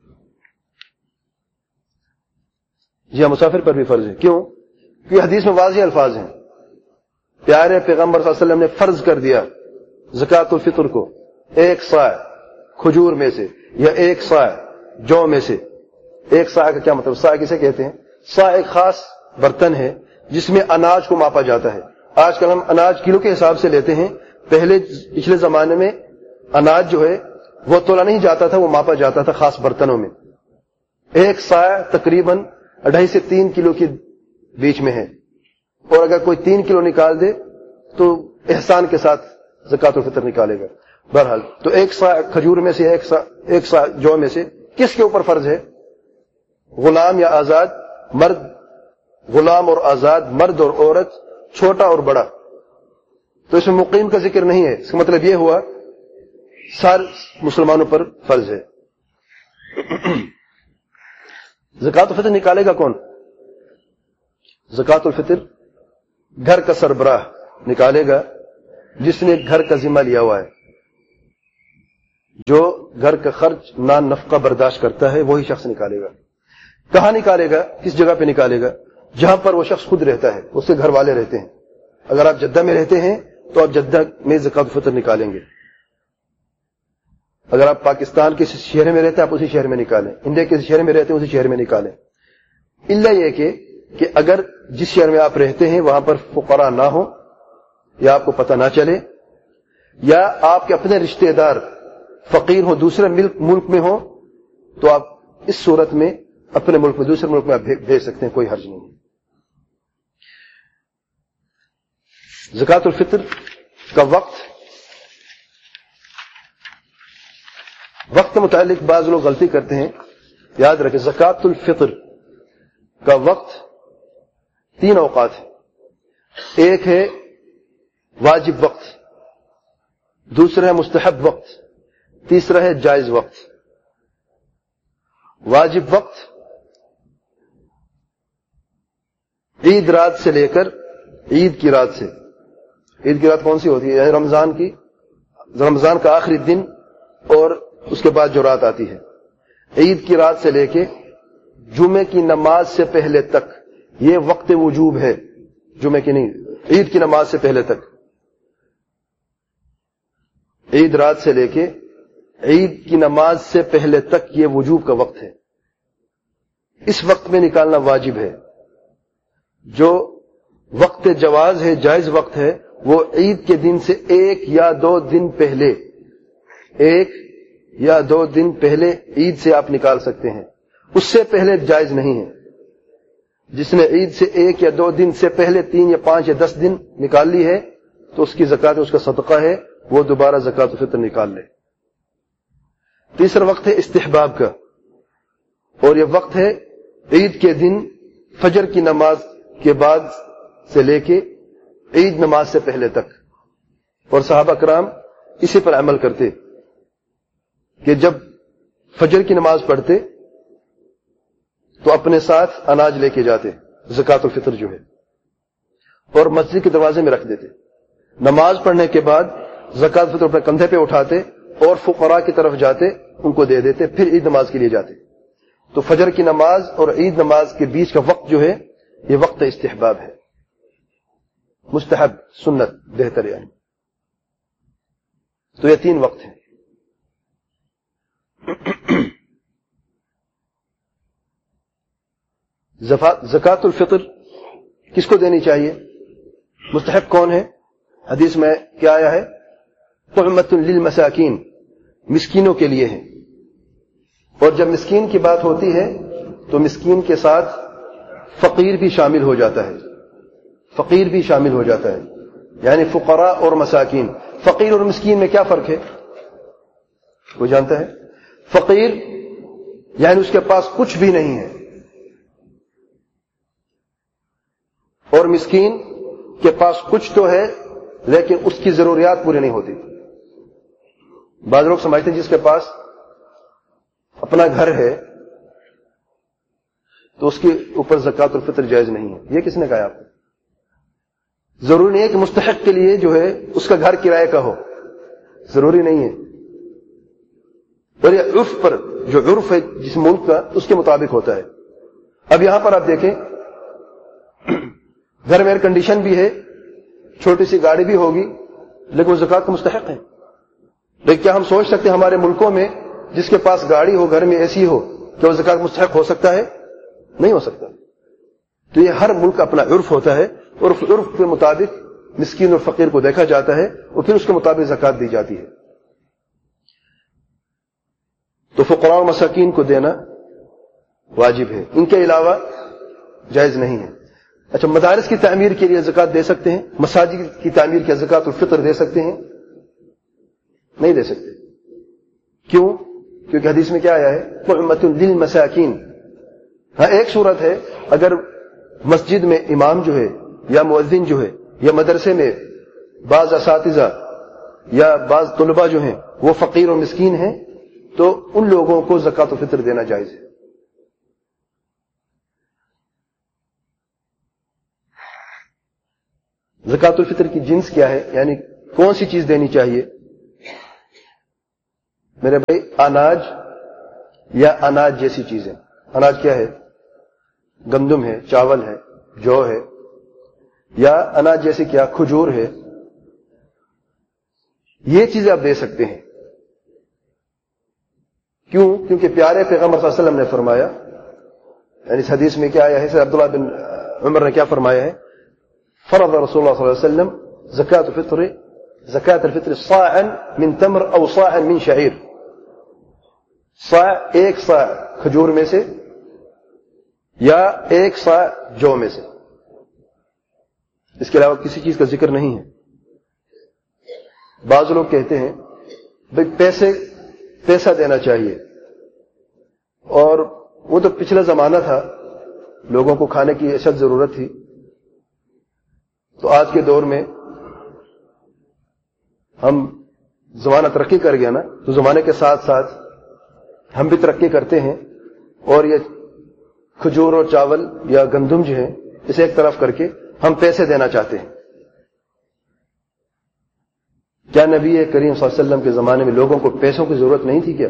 جی ہاں، مسافر پر بھی فرض ہے. کیوں؟ کہ حدیث میں واضح الفاظ ہیں. پیارے پیغمبر صلی اللہ علیہ وسلم نے فرض کر دیا زکوٰۃ الفطر کو ایک صاع کھجور میں سے، یا ایک صاع جو میں سے. ایک صاع کا کیا مطلب؟ صاع کسے کہتے ہیں؟ صاع ایک خاص برتن ہے جس میں اناج کو ماپا جاتا ہے. آج کل ہم اناج کلو کے حساب سے لیتے ہیں، پہلے پچھلے زمانے میں اناج جو ہے وہ تولا نہیں جاتا تھا، وہ ماپا جاتا تھا خاص برتنوں میں. ایک صاع تقریباً ڈھائی سے تین کلو کے بیچ میں ہے، اور اگر کوئی تین کلو نکال دے تو احسان کے ساتھ زکوٰۃ الفطر نکالے گا. بہرحال تو ایک صاع کھجور میں سے، ایک صاع ایک صاع جو میں سے کس کے اوپر فرض ہے؟ غلام یا آزاد مرد، غلام اور آزاد مرد اور عورت، چھوٹا اور بڑا. تو اس میں مقیم کا ذکر نہیں ہے. اس کا مطلب یہ ہوا سارے مسلمانوں پر فرض ہے. زکوٰۃ الفطر نکالے گا کون؟ زکوٰۃ الفطر گھر کا سربراہ نکالے گا، جس نے گھر کا ذمہ لیا ہوا ہے. جو گھر کا خرچ نان نفقہ برداشت کرتا ہے وہی شخص نکالے گا. کہاں نکالے گا؟ کس جگہ پہ نکالے گا؟ جہاں پر وہ شخص خود رہتا ہے، اس کے گھر والے رہتے ہیں. اگر آپ جدہ میں رہتے ہیں تو آپ جدہ میں زکات الفطر نکالیں گے. اگر آپ پاکستان کے شہر میں رہتے ہیں آپ اسی شہر میں نکالیں. انڈیا کے شہر میں رہتے ہیں اسی شہر میں نکالیں. الا یہ کہ کہ اگر جس شہر میں آپ رہتے ہیں وہاں پر فقراء نہ ہو، یا آپ کو پتہ نہ چلے، یا آپ کے اپنے رشتہ دار فقیر ہو دوسرے ملک میں ہو، تو آپ اس صورت میں اپنے ملک میں دوسرے ملک میں آپ بھیج سکتے ہیں، کوئی حرج نہیں. زکات الفطر کا وقت وقت کے متعلق بعض لوگ غلطی کرتے ہیں. یاد رکھیں زکات الفطر کا وقت تین اوقات ہے. ایک ہے واجب وقت، دوسرا ہے مستحب وقت، تیسرا ہے جائز وقت. واجب وقت عید رات سے لے کر عید کی رات سے. عید کی رات کون سی ہوتی ہے؟ یعنی رمضان کی رمضان کا آخری دن اور اس کے بعد جو رات آتی ہے. عید کی رات سے لے کے جمعے کی نماز سے پہلے تک یہ وقت وجوب ہے. جمعے کی نہیں، عید کی نماز سے پہلے تک. عید رات سے لے کے عید کی نماز سے پہلے تک یہ وجوب کا وقت ہے. اس وقت میں نکالنا واجب ہے. جو وقت جواز ہے، جائز وقت ہے، وہ عید کے دن سے ایک یا دو دن پہلے ایک یا دو دن پہلے عید سے آپ نکال سکتے ہیں. اس سے پہلے جائز نہیں ہے. جس نے عید سے ایک یا دو دن سے پہلے تین یا پانچ یا دس دن نکال لی ہے تو اس کی زکات، اس کا صدقہ ہے، وہ دوبارہ زکات الفطر نکال لے. تیسرا وقت ہے استحباب کا، اور یہ وقت ہے عید کے دن فجر کی نماز کے بعد سے لے کے عید نماز سے پہلے تک. اور صحابہ کرام اسی پر عمل کرتے کہ جب فجر کی نماز پڑھتے تو اپنے ساتھ اناج لے کے جاتے، زکات الفطر جو ہے، اور مسجد کے دروازے میں رکھ دیتے. نماز پڑھنے کے بعد زکات الفطر اپنے کندھے پہ اٹھاتے اور فقراء کی طرف جاتے، ان کو دے دیتے، پھر عید نماز کے لیے جاتے. تو فجر کی نماز اور عید نماز کے بیچ کا وقت جو ہے یہ وقت استحباب ہے، مستحب، سنت، بہتر یعنی. تو یہ تین وقت ہیں. زکات الفطر کس کو دینی چاہیے؟ مستحق کون ہے؟ حدیث میں کیا آیا ہے؟ طعمۃ للمساکین، مسکینوں کے لیے ہے. اور جب مسکین کی بات ہوتی ہے تو مسکین کے ساتھ فقیر بھی شامل ہو جاتا ہے. فقیر بھی شامل ہو جاتا ہے، یعنی فقراء اور مساکین. فقیر اور مسکین میں کیا فرق ہے؟ وہ جانتا ہے؟ فقیر یعنی اس کے پاس کچھ بھی نہیں ہے، اور مسکین کے پاس کچھ تو ہے لیکن اس کی ضروریات پوری نہیں ہوتی. بعض لوگ سمجھتے ہیں جس کے پاس اپنا گھر ہے تو اس کے اوپر زکات الفطر جائز نہیں ہے. یہ کس نے کہا آپ کو؟ ضروری نہیں ہے کہ مستحق کے لیے جو ہے اس کا گھر کرائے کا ہو، ضروری نہیں ہے. اور یہ عرف پر، جو عرف ہے جس ملک کا اس کے مطابق ہوتا ہے. اب یہاں پر آپ دیکھیں گھر میں ایئر کنڈیشن بھی ہے، چھوٹی سی گاڑی بھی ہوگی، لیکن وہ زکات کا مستحق ہے. لیکن کیا ہم سوچ سکتے ہیں ہمارے ملکوں میں جس کے پاس گاڑی ہو، گھر میں اے سی ہو، کیا وہ زکات مستحق ہو سکتا ہے؟ نہیں ہو سکتا. تو یہ ہر ملک کا اپنا عرف ہوتا ہے، اور اس عرف کے مطابق مسکین اور فقیر کو دیکھا جاتا ہے اور پھر اس کے مطابق زکات دی جاتی ہے. تو فقراء و مساکین کو دینا واجب ہے، ان کے علاوہ جائز نہیں ہے. اچھا، مدارس کی تعمیر کے لیے زکات دے سکتے ہیں؟ مساجد کی تعمیر کے زکات الفطر دے سکتے ہیں؟ نہیں دے سکتے. کیوں؟ کیونکہ حدیث میں کیا آیا ہے؟ طعمۃ للمساکین. ہاں، ایک صورت ہے اگر مسجد میں امام جو ہے یا مؤذن جو ہے یا مدرسے میں بعض اساتذہ یا بعض طلباء جو ہیں وہ فقیر اور مسکین ہیں تو ان لوگوں کو زکات الفطر دینا جائز ہے. زکات الفطر کی جنس کیا ہے، یعنی کون سی چیز دینی چاہیے؟ میرے بھائی اناج یا اناج جیسی چیزیں. اناج کیا ہے؟ گندم ہے، چاول ہے، جو ہے، یا اناج جیسے کیا؟ کھجور ہے. یہ چیزیں آپ دے سکتے ہیں. کیوں؟ کیونکہ پیارے پیغمبر صلی اللہ علیہ وسلم نے فرمایا، یعنی اس حدیث میں کیا آیا ہے؟ عبداللہ بن عمر نے کیا فرمایا ہے؟ فرض رسول اللہ صلی اللہ علیہ وسلم زکات الفطر زکات الفطر صاعا من تمر او صاعا من شعیر. صاع ایک صاع کھجور میں سے یا ایک صاع جو میں سے، اس کے علاوہ کسی چیز کا ذکر نہیں ہے. بعض لوگ کہتے ہیں بھئی پیسے پیسہ دینا چاہیے، اور وہ تو پچھلا زمانہ تھا، لوگوں کو کھانے کی اشد ضرورت تھی. تو آج کے دور میں ہم زمانہ ترقی کر گیا نا، تو زمانے کے ساتھ ساتھ ہم بھی ترقی کرتے ہیں، اور یہ کھجور اور چاول یا گندم جو ہے اسے ایک طرف کر کے ہم پیسے دینا چاہتے ہیں. کیا نبی کریم صلی اللہ علیہ وسلم کے زمانے میں لوگوں کو پیسوں کی ضرورت نہیں تھی؟ کیا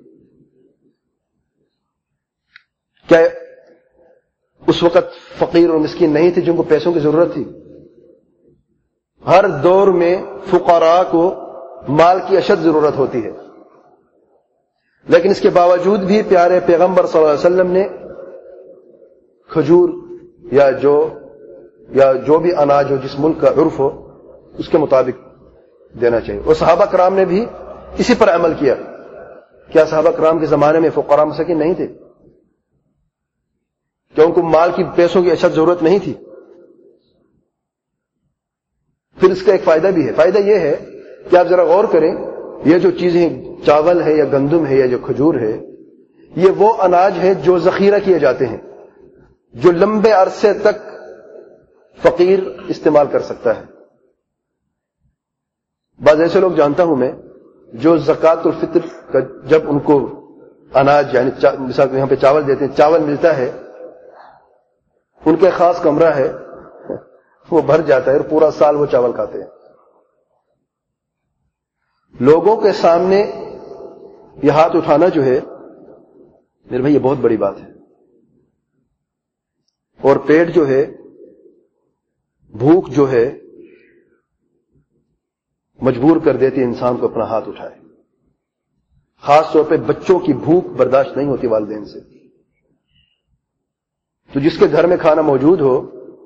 کیا اس وقت فقیر اور مسکین نہیں تھے جن کو پیسوں کی ضرورت تھی؟ ہر دور میں فقراء کو مال کی اشد ضرورت ہوتی ہے، لیکن اس کے باوجود بھی پیارے پیغمبر صلی اللہ علیہ وسلم نے کھجور یا جو یا جو بھی اناج ہو جس ملک کا عرف ہو اس کے مطابق دینا چاہیے. اور صحابہ کرام نے بھی اسی پر عمل کیا. کیا صحابہ کرام کے زمانے میں فقراء مساکین نہیں تھے؟ کیا ان کو مال کی پیسوں کی اشد ضرورت نہیں تھی؟ پھر اس کا ایک فائدہ بھی ہے. فائدہ یہ ہے کہ آپ ذرا غور کریں، یہ جو چیزیں چاول ہے یا گندم ہے یا جو کھجور ہے، یہ وہ اناج ہے جو ذخیرہ کیے جاتے ہیں، جو لمبے عرصے تک فقیر استعمال کر سکتا ہے. بعض ایسے لوگ جانتا ہوں میں جو زکات الفطر کا جب ان کو اناج یعنی مثال یہاں پہ چاول دیتے ہیں، چاول ملتا ہے، ان کے خاص کمرہ ہے، وہ بھر جاتا ہے اور پورا سال وہ چاول کھاتے ہیں. لوگوں کے سامنے یہ ہاتھ اٹھانا جو ہے میرے بھائی یہ بہت بڑی بات ہے. اور پیٹ جو ہے، بھوک جو ہے مجبور کر دیتی انسان کو اپنا ہاتھ اٹھائے. خاص طور پہ بچوں کی بھوک برداشت نہیں ہوتی والدین سے. تو جس کے گھر میں کھانا موجود ہو،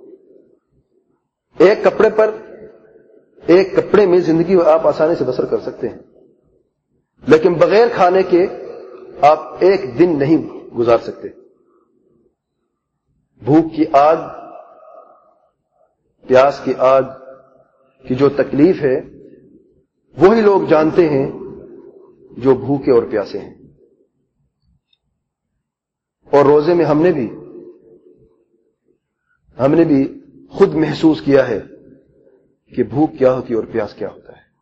ایک کپڑے پر ایک کپڑے میں زندگی آپ آسانی سے بسر کر سکتے ہیں، لیکن بغیر کھانے کے آپ ایک دن نہیں گزار سکتے. بھوک کی آگ، پیاس کی آگ کی جو تکلیف ہے وہی لوگ جانتے ہیں جو بھوکے اور پیاسے ہیں. اور روزے میں ہم نے بھی ہم نے بھی خود محسوس کیا ہے کہ بھوک کیا ہوتی ہے اور پیاس کیا ہوتا ہے.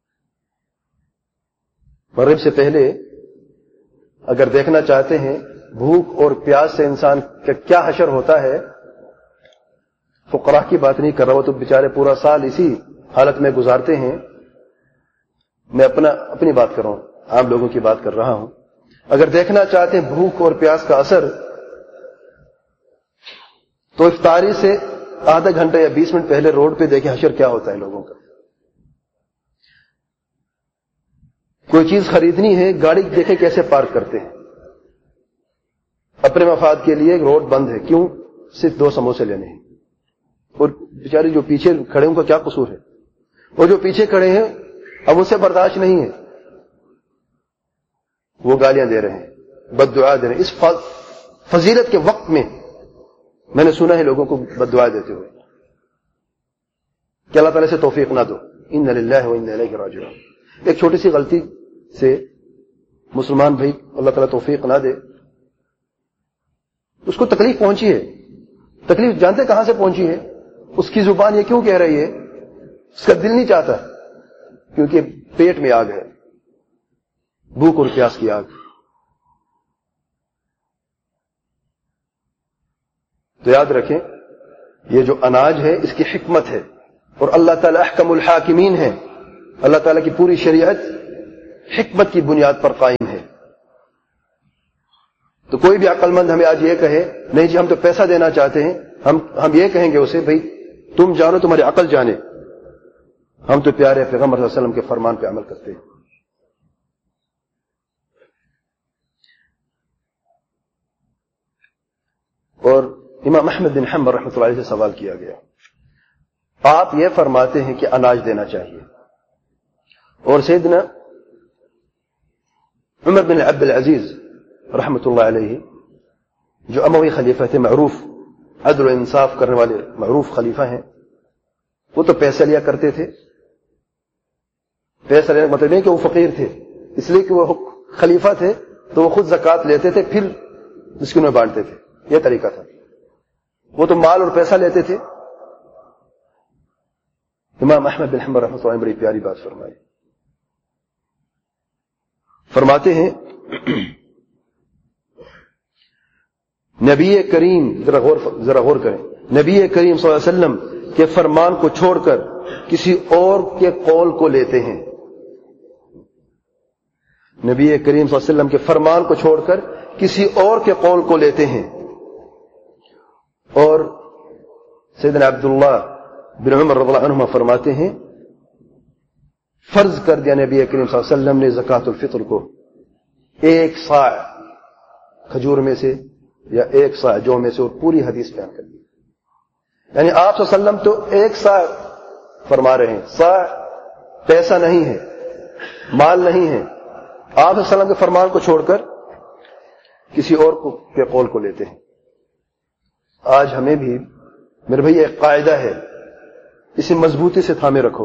مغرب سے پہلے اگر دیکھنا چاہتے ہیں بھوک اور پیاس سے انسان کا کیا حشر ہوتا ہے، فقراء کی بات نہیں کر رہا، وہ تو بیچارے پورا سال اسی حالت میں گزارتے ہیں. میں اپنا اپنی بات کر رہا ہوں، عام لوگوں کی بات کر رہا ہوں. اگر دیکھنا چاہتے ہیں بھوک اور پیاس کا اثر، تو افطاری سے آدھا گھنٹہ یا بیس منٹ پہلے روڈ پہ دیکھیں حشر کیا ہوتا ہے لوگوں کا. کوئی چیز خریدنی ہے، گاڑی دیکھیں کیسے پارک کرتے ہیں. اپنے مفاد کے لیے روڈ بند ہے، کیوں؟ صرف دو سموسے لینے ہیں. اور بیچارے جو پیچھے کھڑے ہیں ان کا کیا قصور ہے؟ اور جو پیچھے کھڑے ہیں اب اسے برداشت نہیں ہے، وہ گالیاں دے رہے ہیں، بد دعا دے رہے ہیں. اس فضیلت کے وقت میں میں نے سنا ہے لوگوں کو بد دعا دیتے ہوئے. کہ اللہ تعالیٰ سے توفیق نہ دو. ان للہ و انا الیہ راجعون. ایک چھوٹی سی غلطی سے مسلمان بھائی اللہ تعالیٰ توفیق نہ دے، اس کو تکلیف پہنچی ہے. تکلیف جانتے کہاں سے پہنچی ہے؟ اس کی زبان یہ کیوں کہہ رہی ہے؟ اس کا دل نہیں چاہتا، کیونکہ پیٹ میں آگ ہے، بھوک اور پیاس کی آگ. تو یاد رکھیں یہ جو اناج ہے اس کی حکمت ہے، اور اللہ تعالیٰ احکم الحاکمین ہے. اللہ تعالیٰ کی پوری شریعت حکمت کی بنیاد پر قائم ہے. تو کوئی بھی عقل مند ہمیں آج یہ کہے نہیں جی ہم تو پیسہ دینا چاہتے ہیں, ہم ہم یہ کہیں گے اسے بھائی تم جانو تمہاری عقل جانے, ہم تو پیارے پیغمبر صلی اللہ علیہ وسلم کے فرمان پہ عمل کرتے ہیں. اور امام احمد بن حنبل رحمۃ اللہ علیہ سے سوال کیا گیا, آپ یہ فرماتے ہیں کہ اناج دینا چاہیے, اور سیدنا عمر بن عبد العزیز رحمۃ اللہ علیہ جو اموی خلیفہ تھے, معروف عدل و انصاف کرنے والے معروف خلیفہ ہیں, وہ تو پیسے لیا کرتے تھے. پیسہ لینے کا مطلب نہیں کہ وہ فقیر تھے, اس لیے کہ وہ خلیفہ تھے تو وہ خود زکوٰۃ لیتے تھے پھر مسکینوں میں بانٹتے تھے, یہ طریقہ تھا. وہ تو مال اور پیسہ لیتے تھے. امام احمد بن حنبل رحمۃ اللہ علیہ بڑی پیاری بات فرمائی, فرماتے ہیں نبی کریم ذرا غور ذرا غور کریں, نبی کریم صلی اللہ علیہ وسلم کے فرمان کو چھوڑ کر کسی اور کے قول کو لیتے ہیں. نبی کریم صلی اللہ علیہ وسلم کے فرمان کو چھوڑ کر کسی اور کے قول کو لیتے ہیں. اور سیدنا عبداللہ بن عمر رضی اللہ عنہما فرماتے ہیں فرض کر دیا نبی کریم صلی اللہ علیہ وسلم نے زکوٰۃ الفطر کو ایک صاع کھجور میں سے یا ایک صاع جو میں سے, اور پوری حدیث بیان کر دی. یعنی آپ صلی اللہ علیہ وسلم تو ایک صاع فرما رہے ہیں, صاع پیسہ نہیں ہے, مال نہیں ہے. آپ صلی اللہ علیہ وسلم کے فرمان کو چھوڑ کر کسی اور کو کے قول کو لیتے ہیں. آج ہمیں بھی میرے بھائی ایک قاعدہ ہے, اسے مضبوطی سے تھامے رکھو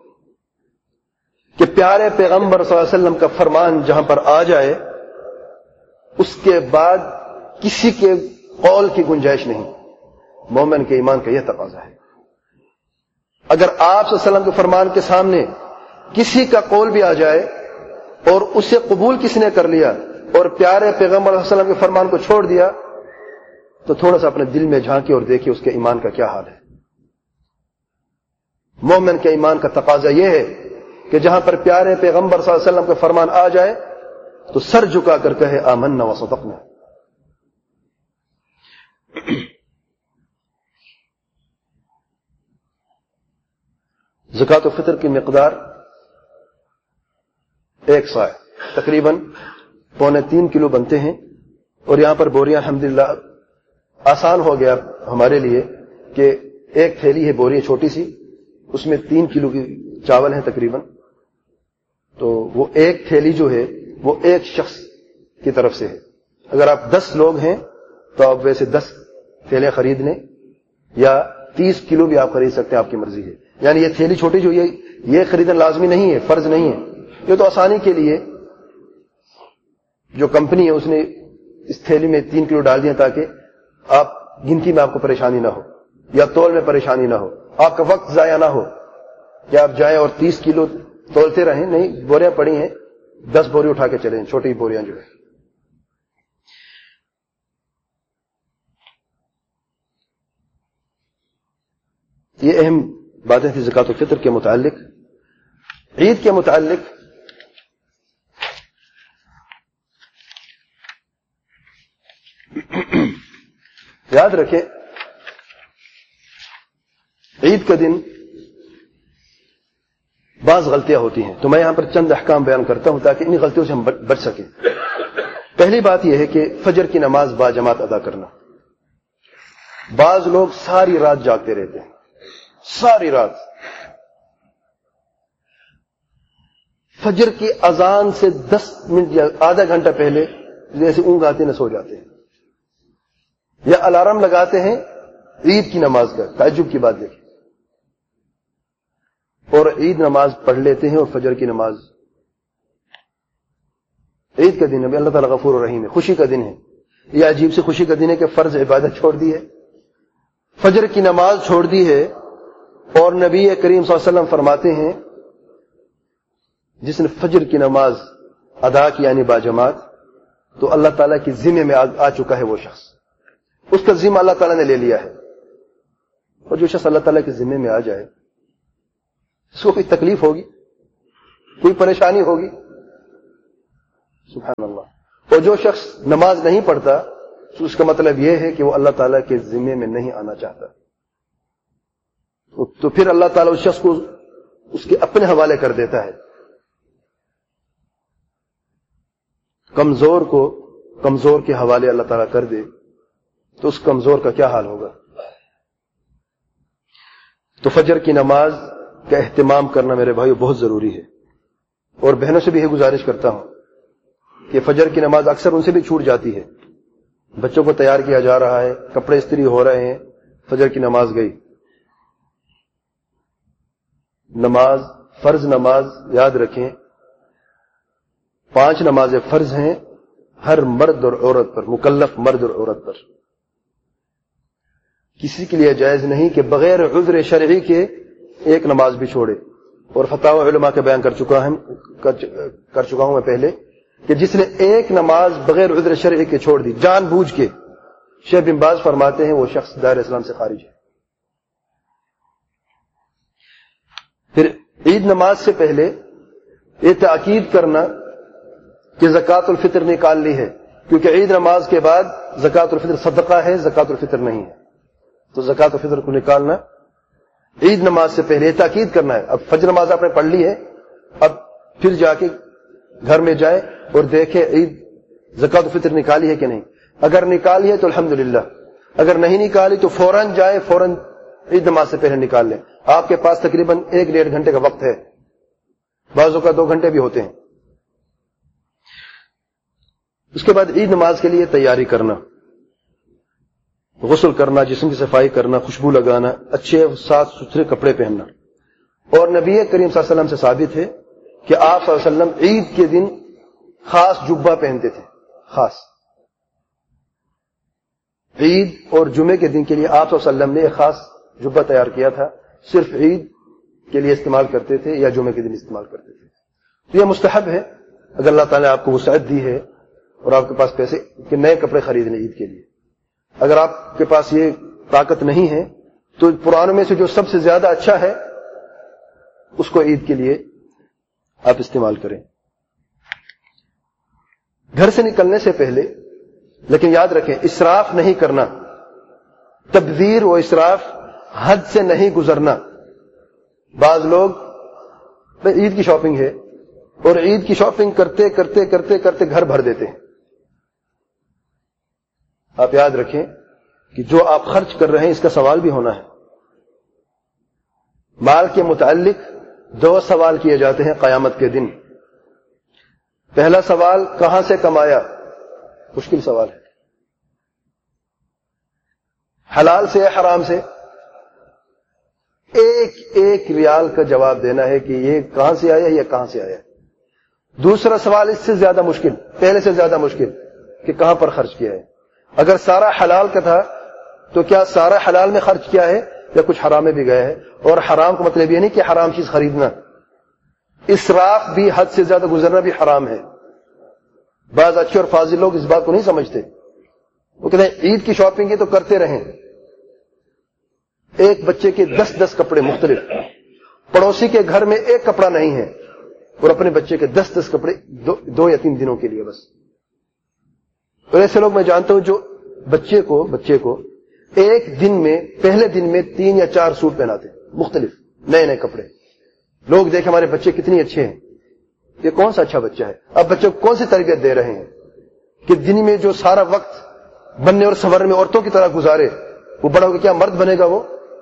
کہ پیارے پیغمبر صلی اللہ علیہ وسلم کا فرمان جہاں پر آ جائے اس کے بعد کسی کے قول کی گنجائش نہیں. مومن کے ایمان کا یہ تقاضا ہے. اگر آپ صلی اللہ علیہ وسلم کے فرمان کے سامنے کسی کا قول بھی آ جائے اور اسے قبول کسی نے کر لیا اور پیارے پیغمبر صلی اللہ علیہ وسلم کے فرمان کو چھوڑ دیا تو تھوڑا سا اپنے دل میں جھانکے اور دیکھیں اس کے ایمان کا کیا حال ہے. مومن کے ایمان کا تقاضا یہ ہے کہ جہاں پر پیارے پیغمبر صلی اللہ علیہ وسلم کا فرمان آ جائے تو سر جھکا کر کہے آمنا و صدقنا. زکوٰۃ الفطر کی مقدار ایک صاع تقریباً پونے تین کلو بنتے ہیں. اور یہاں پر بوریاں الحمدللہ آسان ہو گیا ہمارے لیے کہ ایک تھیلی ہے بوری چھوٹی سی, اس میں تین کلو کی چاول ہیں تقریباً. تو وہ ایک تھیلی جو ہے وہ ایک شخص کی طرف سے ہے. اگر آپ دس لوگ ہیں تو آپ ویسے دس تھیلے خرید لیں یا تیس کلو بھی آپ خرید سکتے ہیں, آپ کی مرضی ہے. یعنی یہ تھیلی چھوٹی جو یہ یہ خریدنا لازمی نہیں ہے, فرض نہیں ہے. یہ تو آسانی کے لیے جو کمپنی ہے اس نے اس تھیلی میں تین کلو ڈال دیا تاکہ آپ گنتی میں آپ کو پریشانی نہ ہو یا تول میں پریشانی نہ ہو, آپ کا وقت ضائع نہ ہو کہ آپ جائیں اور تیس کلو تولتے رہیں. نہیں, بوریاں پڑی ہیں, دس بوری اٹھا کے چلیں, چھوٹی بوریاں جو ہے. یہ اہم باتیں تھیں زکوٰۃ الفطر کے متعلق. عید کے متعلق یاد رکھیں عید کا دن بعض غلطیاں ہوتی ہیں, تو میں یہاں پر چند احکام بیان کرتا ہوں تاکہ انہی غلطیوں سے ہم بچ سکیں. پہلی بات یہ ہے کہ فجر کی نماز با جماعت ادا کرنا. بعض لوگ ساری رات جاگتے رہتے ہیں, ساری رات. فجر کی اذان سے دس منٹ یا آدھا گھنٹہ پہلے جیسے اونگ آتے نہ سو جاتے ہیں یا الارم لگاتے ہیں عید کی نماز کا. تعجب کی بات دیکھیں, اور عید نماز پڑھ لیتے ہیں اور فجر کی نماز. عید کا دن ہے, اللہ تعالیٰ غفور الرحیم ہے, خوشی کا دن ہے. یہ عجیب سے خوشی کا دن ہے کہ فرض عبادت چھوڑ دی ہے, فجر کی نماز چھوڑ دی ہے. اور نبی کریم صلی اللہ علیہ وسلم فرماتے ہیں جس نے فجر کی نماز ادا کی یعنی باجماعت تو اللہ تعالیٰ کی ذمے میں آ چکا ہے وہ شخص, اس کا ذمہ اللہ تعالیٰ نے لے لیا ہے. اور جو شخص اللہ تعالیٰ کے ذمے میں آ جائے اس کو کوئی تکلیف ہوگی, کوئی پریشانی ہوگی, سبحان اللہ. اور جو شخص نماز نہیں پڑھتا تو اس کا مطلب یہ ہے کہ وہ اللہ تعالیٰ کے ذمے میں نہیں آنا چاہتا. تو پھر اللہ تعالیٰ اس شخص کو اس کے اپنے حوالے کر دیتا ہے. کمزور کو کمزور کے حوالے اللہ تعالیٰ کر دے تو اس کمزور کا کیا حال ہوگا. تو فجر کی نماز کا اہتمام کرنا میرے بھائیو بہت ضروری ہے. اور بہنوں سے بھی یہ گزارش کرتا ہوں کہ فجر کی نماز اکثر ان سے بھی چھوٹ جاتی ہے. بچوں کو تیار کیا جا رہا ہے, کپڑے استری ہو رہے ہیں, فجر کی نماز گئی. نماز فرض نماز یاد رکھیں, پانچ نمازیں فرض ہیں ہر مرد اور عورت پر, مکلف مرد اور عورت پر. کسی کے لیے جائز نہیں کہ بغیر عذر شرعی کے ایک نماز بھی چھوڑے. اور فتاوی علماء کے بیان کر چکا ہوں کر چکا ہوں میں پہلے کہ جس نے ایک نماز بغیر عذر شرعی کے چھوڑ دی جان بوجھ کے, شیخ بن باز فرماتے ہیں وہ شخص دائرہ اسلام سے خارج ہے. پھر عید نماز سے پہلے یہ تاکید کرنا کہ زکوٰۃ الفطر نکال لی ہے, کیونکہ عید نماز کے بعد زکوٰۃ الفطر صدقہ ہے, زکوٰۃ الفطر نہیں ہے. تو زکوٰۃ الفطر کو نکالنا عید نماز سے پہلے یہ تاکید کرنا ہے. اب فجر نماز آپ نے پڑھ لی ہے, اب پھر جا کے گھر میں جائے اور دیکھے عید زکوٰۃ الفطر نکالی ہے کہ نہیں. اگر نکالی ہے تو الحمدللہ, اگر نہیں نکالی تو فوراً جائے, فوراً عید نماز سے پہلے نکال لیں. آپ کے پاس تقریباً ایک ڈیڑھ گھنٹے کا وقت ہے, بعضوں کا دو گھنٹے بھی ہوتے ہیں. اس کے بعد عید نماز کے لیے تیاری کرنا, غسل کرنا, جسم کی صفائی کرنا, خوشبو لگانا, اچھے صاف ستھرے کپڑے پہننا. اور نبی کریم صلی اللہ علیہ وسلم سے ثابت ہے کہ آپ صلی اللہ علیہ وسلم عید کے دن خاص جبہ پہنتے تھے. خاص عید اور جمعے کے دن کے لیے آپ صلی اللہ علیہ وسلم نے ایک خاص جبہ تیار کیا تھا, صرف عید کے لیے استعمال کرتے تھے یا جمعے کے دن استعمال کرتے تھے. تو یہ مستحب ہے اگر اللہ تعالیٰ نے آپ کو وسعت دی ہے اور آپ کے پاس پیسے کہ نئے کپڑے خرید لیں عید کے لیے. اگر آپ کے پاس یہ طاقت نہیں ہے تو پرانوں میں سے جو سب سے زیادہ اچھا ہے اس کو عید کے لیے آپ استعمال کریں. گھر سے نکلنے سے پہلے لیکن یاد رکھیں اسراف نہیں کرنا, تبذیر و اسراف حد سے نہیں گزرنا. بعض لوگ عید کی شاپنگ ہے اور عید کی شاپنگ کرتے کرتے کرتے کرتے گھر بھر دیتے ہیں. آپ یاد رکھیں کہ جو آپ خرچ کر رہے ہیں اس کا سوال بھی ہونا ہے. مال کے متعلق دو سوال کیے جاتے ہیں قیامت کے دن. پہلا سوال کہاں سے کمایا, مشکل سوال ہے. حلال سے یا حرام سے, ایک ایک ریال کا جواب دینا ہے کہ یہ کہاں سے آیا یا کہاں سے آیا. دوسرا سوال اس سے زیادہ مشکل, پہلے سے زیادہ مشکل, کہ کہاں پر خرچ کیا ہے. اگر سارا حلال کا تھا تو کیا سارا حلال میں خرچ کیا ہے یا کچھ حرام میں بھی گیا ہے. اور حرام کا مطلب یہ نہیں کہ حرام چیز خریدنا, اسراف بھی حد سے زیادہ گزرنا بھی حرام ہے. بعض اچھے اور فاضل لوگ اس بات کو نہیں سمجھتے, وہ کہتے ہیں عید کی شاپنگ ہے تو کرتے رہیں. ایک بچے کے دس دس کپڑے مختلف, پڑوسی کے گھر میں ایک کپڑا نہیں ہے اور اپنے بچے کے دس دس کپڑے دو, دو یا تین دنوں کے لیے بس. اور ایسے لوگ میں جانتا ہوں جو بچے کو بچے کو ایک دن میں پہلے دن میں تین یا چار سوٹ پہناتے ہیں مختلف نئے نئے کپڑے. لوگ دیکھیں ہمارے بچے کتنی اچھے ہیں, یہ کون سا اچھا بچہ ہے. اب بچے کو کون سی تربیت دے رہے ہیں کہ دن میں جو سارا وقت بننے اور سنورنے میں عورتوں کی طرح گزارے, وہ بڑا ہو کے کیا مرد بنے گا. وہ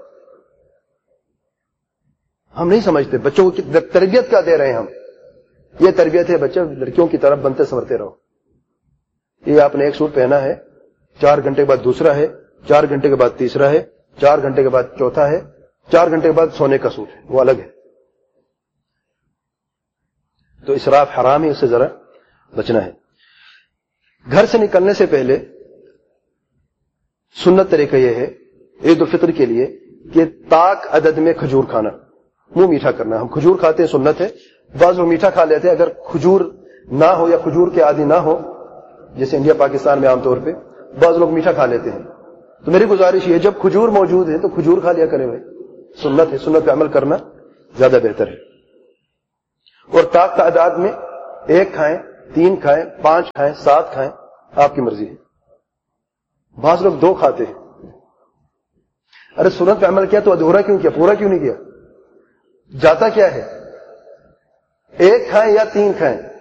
ہم نہیں سمجھتے بچوں کو تربیت کیا دے رہے ہیں ہم. یہ تربیت ہے بچہ لڑکیوں کی طرف بنتے سنورتے رہو. یہ آپ نے ایک سوٹ پہنا ہے, چار گھنٹے کے بعد دوسرا ہے, چار گھنٹے کے بعد تیسرا ہے, چار گھنٹے کے بعد چوتھا ہے, چار گھنٹے کے بعد سونے کا سوٹ ہے, وہ الگ ہے. تو اسراف حرام ہے, اس سے ذرا بچنا ہے. گھر سے نکلنے سے پہلے سنت طریقہ یہ ہے عید الفطر کے لیے کہ طاق عدد میں کھجور کھانا, منہ میٹھا کرنا. ہم کھجور کھاتے ہیں, سنت ہے. بعض لوگ میٹھا کھا لیتے ہیں. اگر کھجور نہ ہو یا کھجور کے عادی نہ ہو, جیسے انڈیا پاکستان میں عام طور پہ بعض لوگ میٹھا کھا لیتے ہیں, تو میری گزارش یہ ہے جب کھجور موجود ہے تو کھجور کھا لیا کریں بھائی. سنت ہے, سنت پہ عمل کرنا زیادہ بہتر ہے. اور طاق تعداد میں ایک کھائیں, تین کھائیں، پانچ کھائیں، سات کھائیں، آپ کی مرضی ہے. بعض لوگ دو کھاتے ہیں. ارے سنت پہ عمل کیا تو ادھورا کیوں کیا، پورا کیوں نہیں کیا؟ جاتا کیا ہے؟ ایک کھائیں یا تین کھائیں،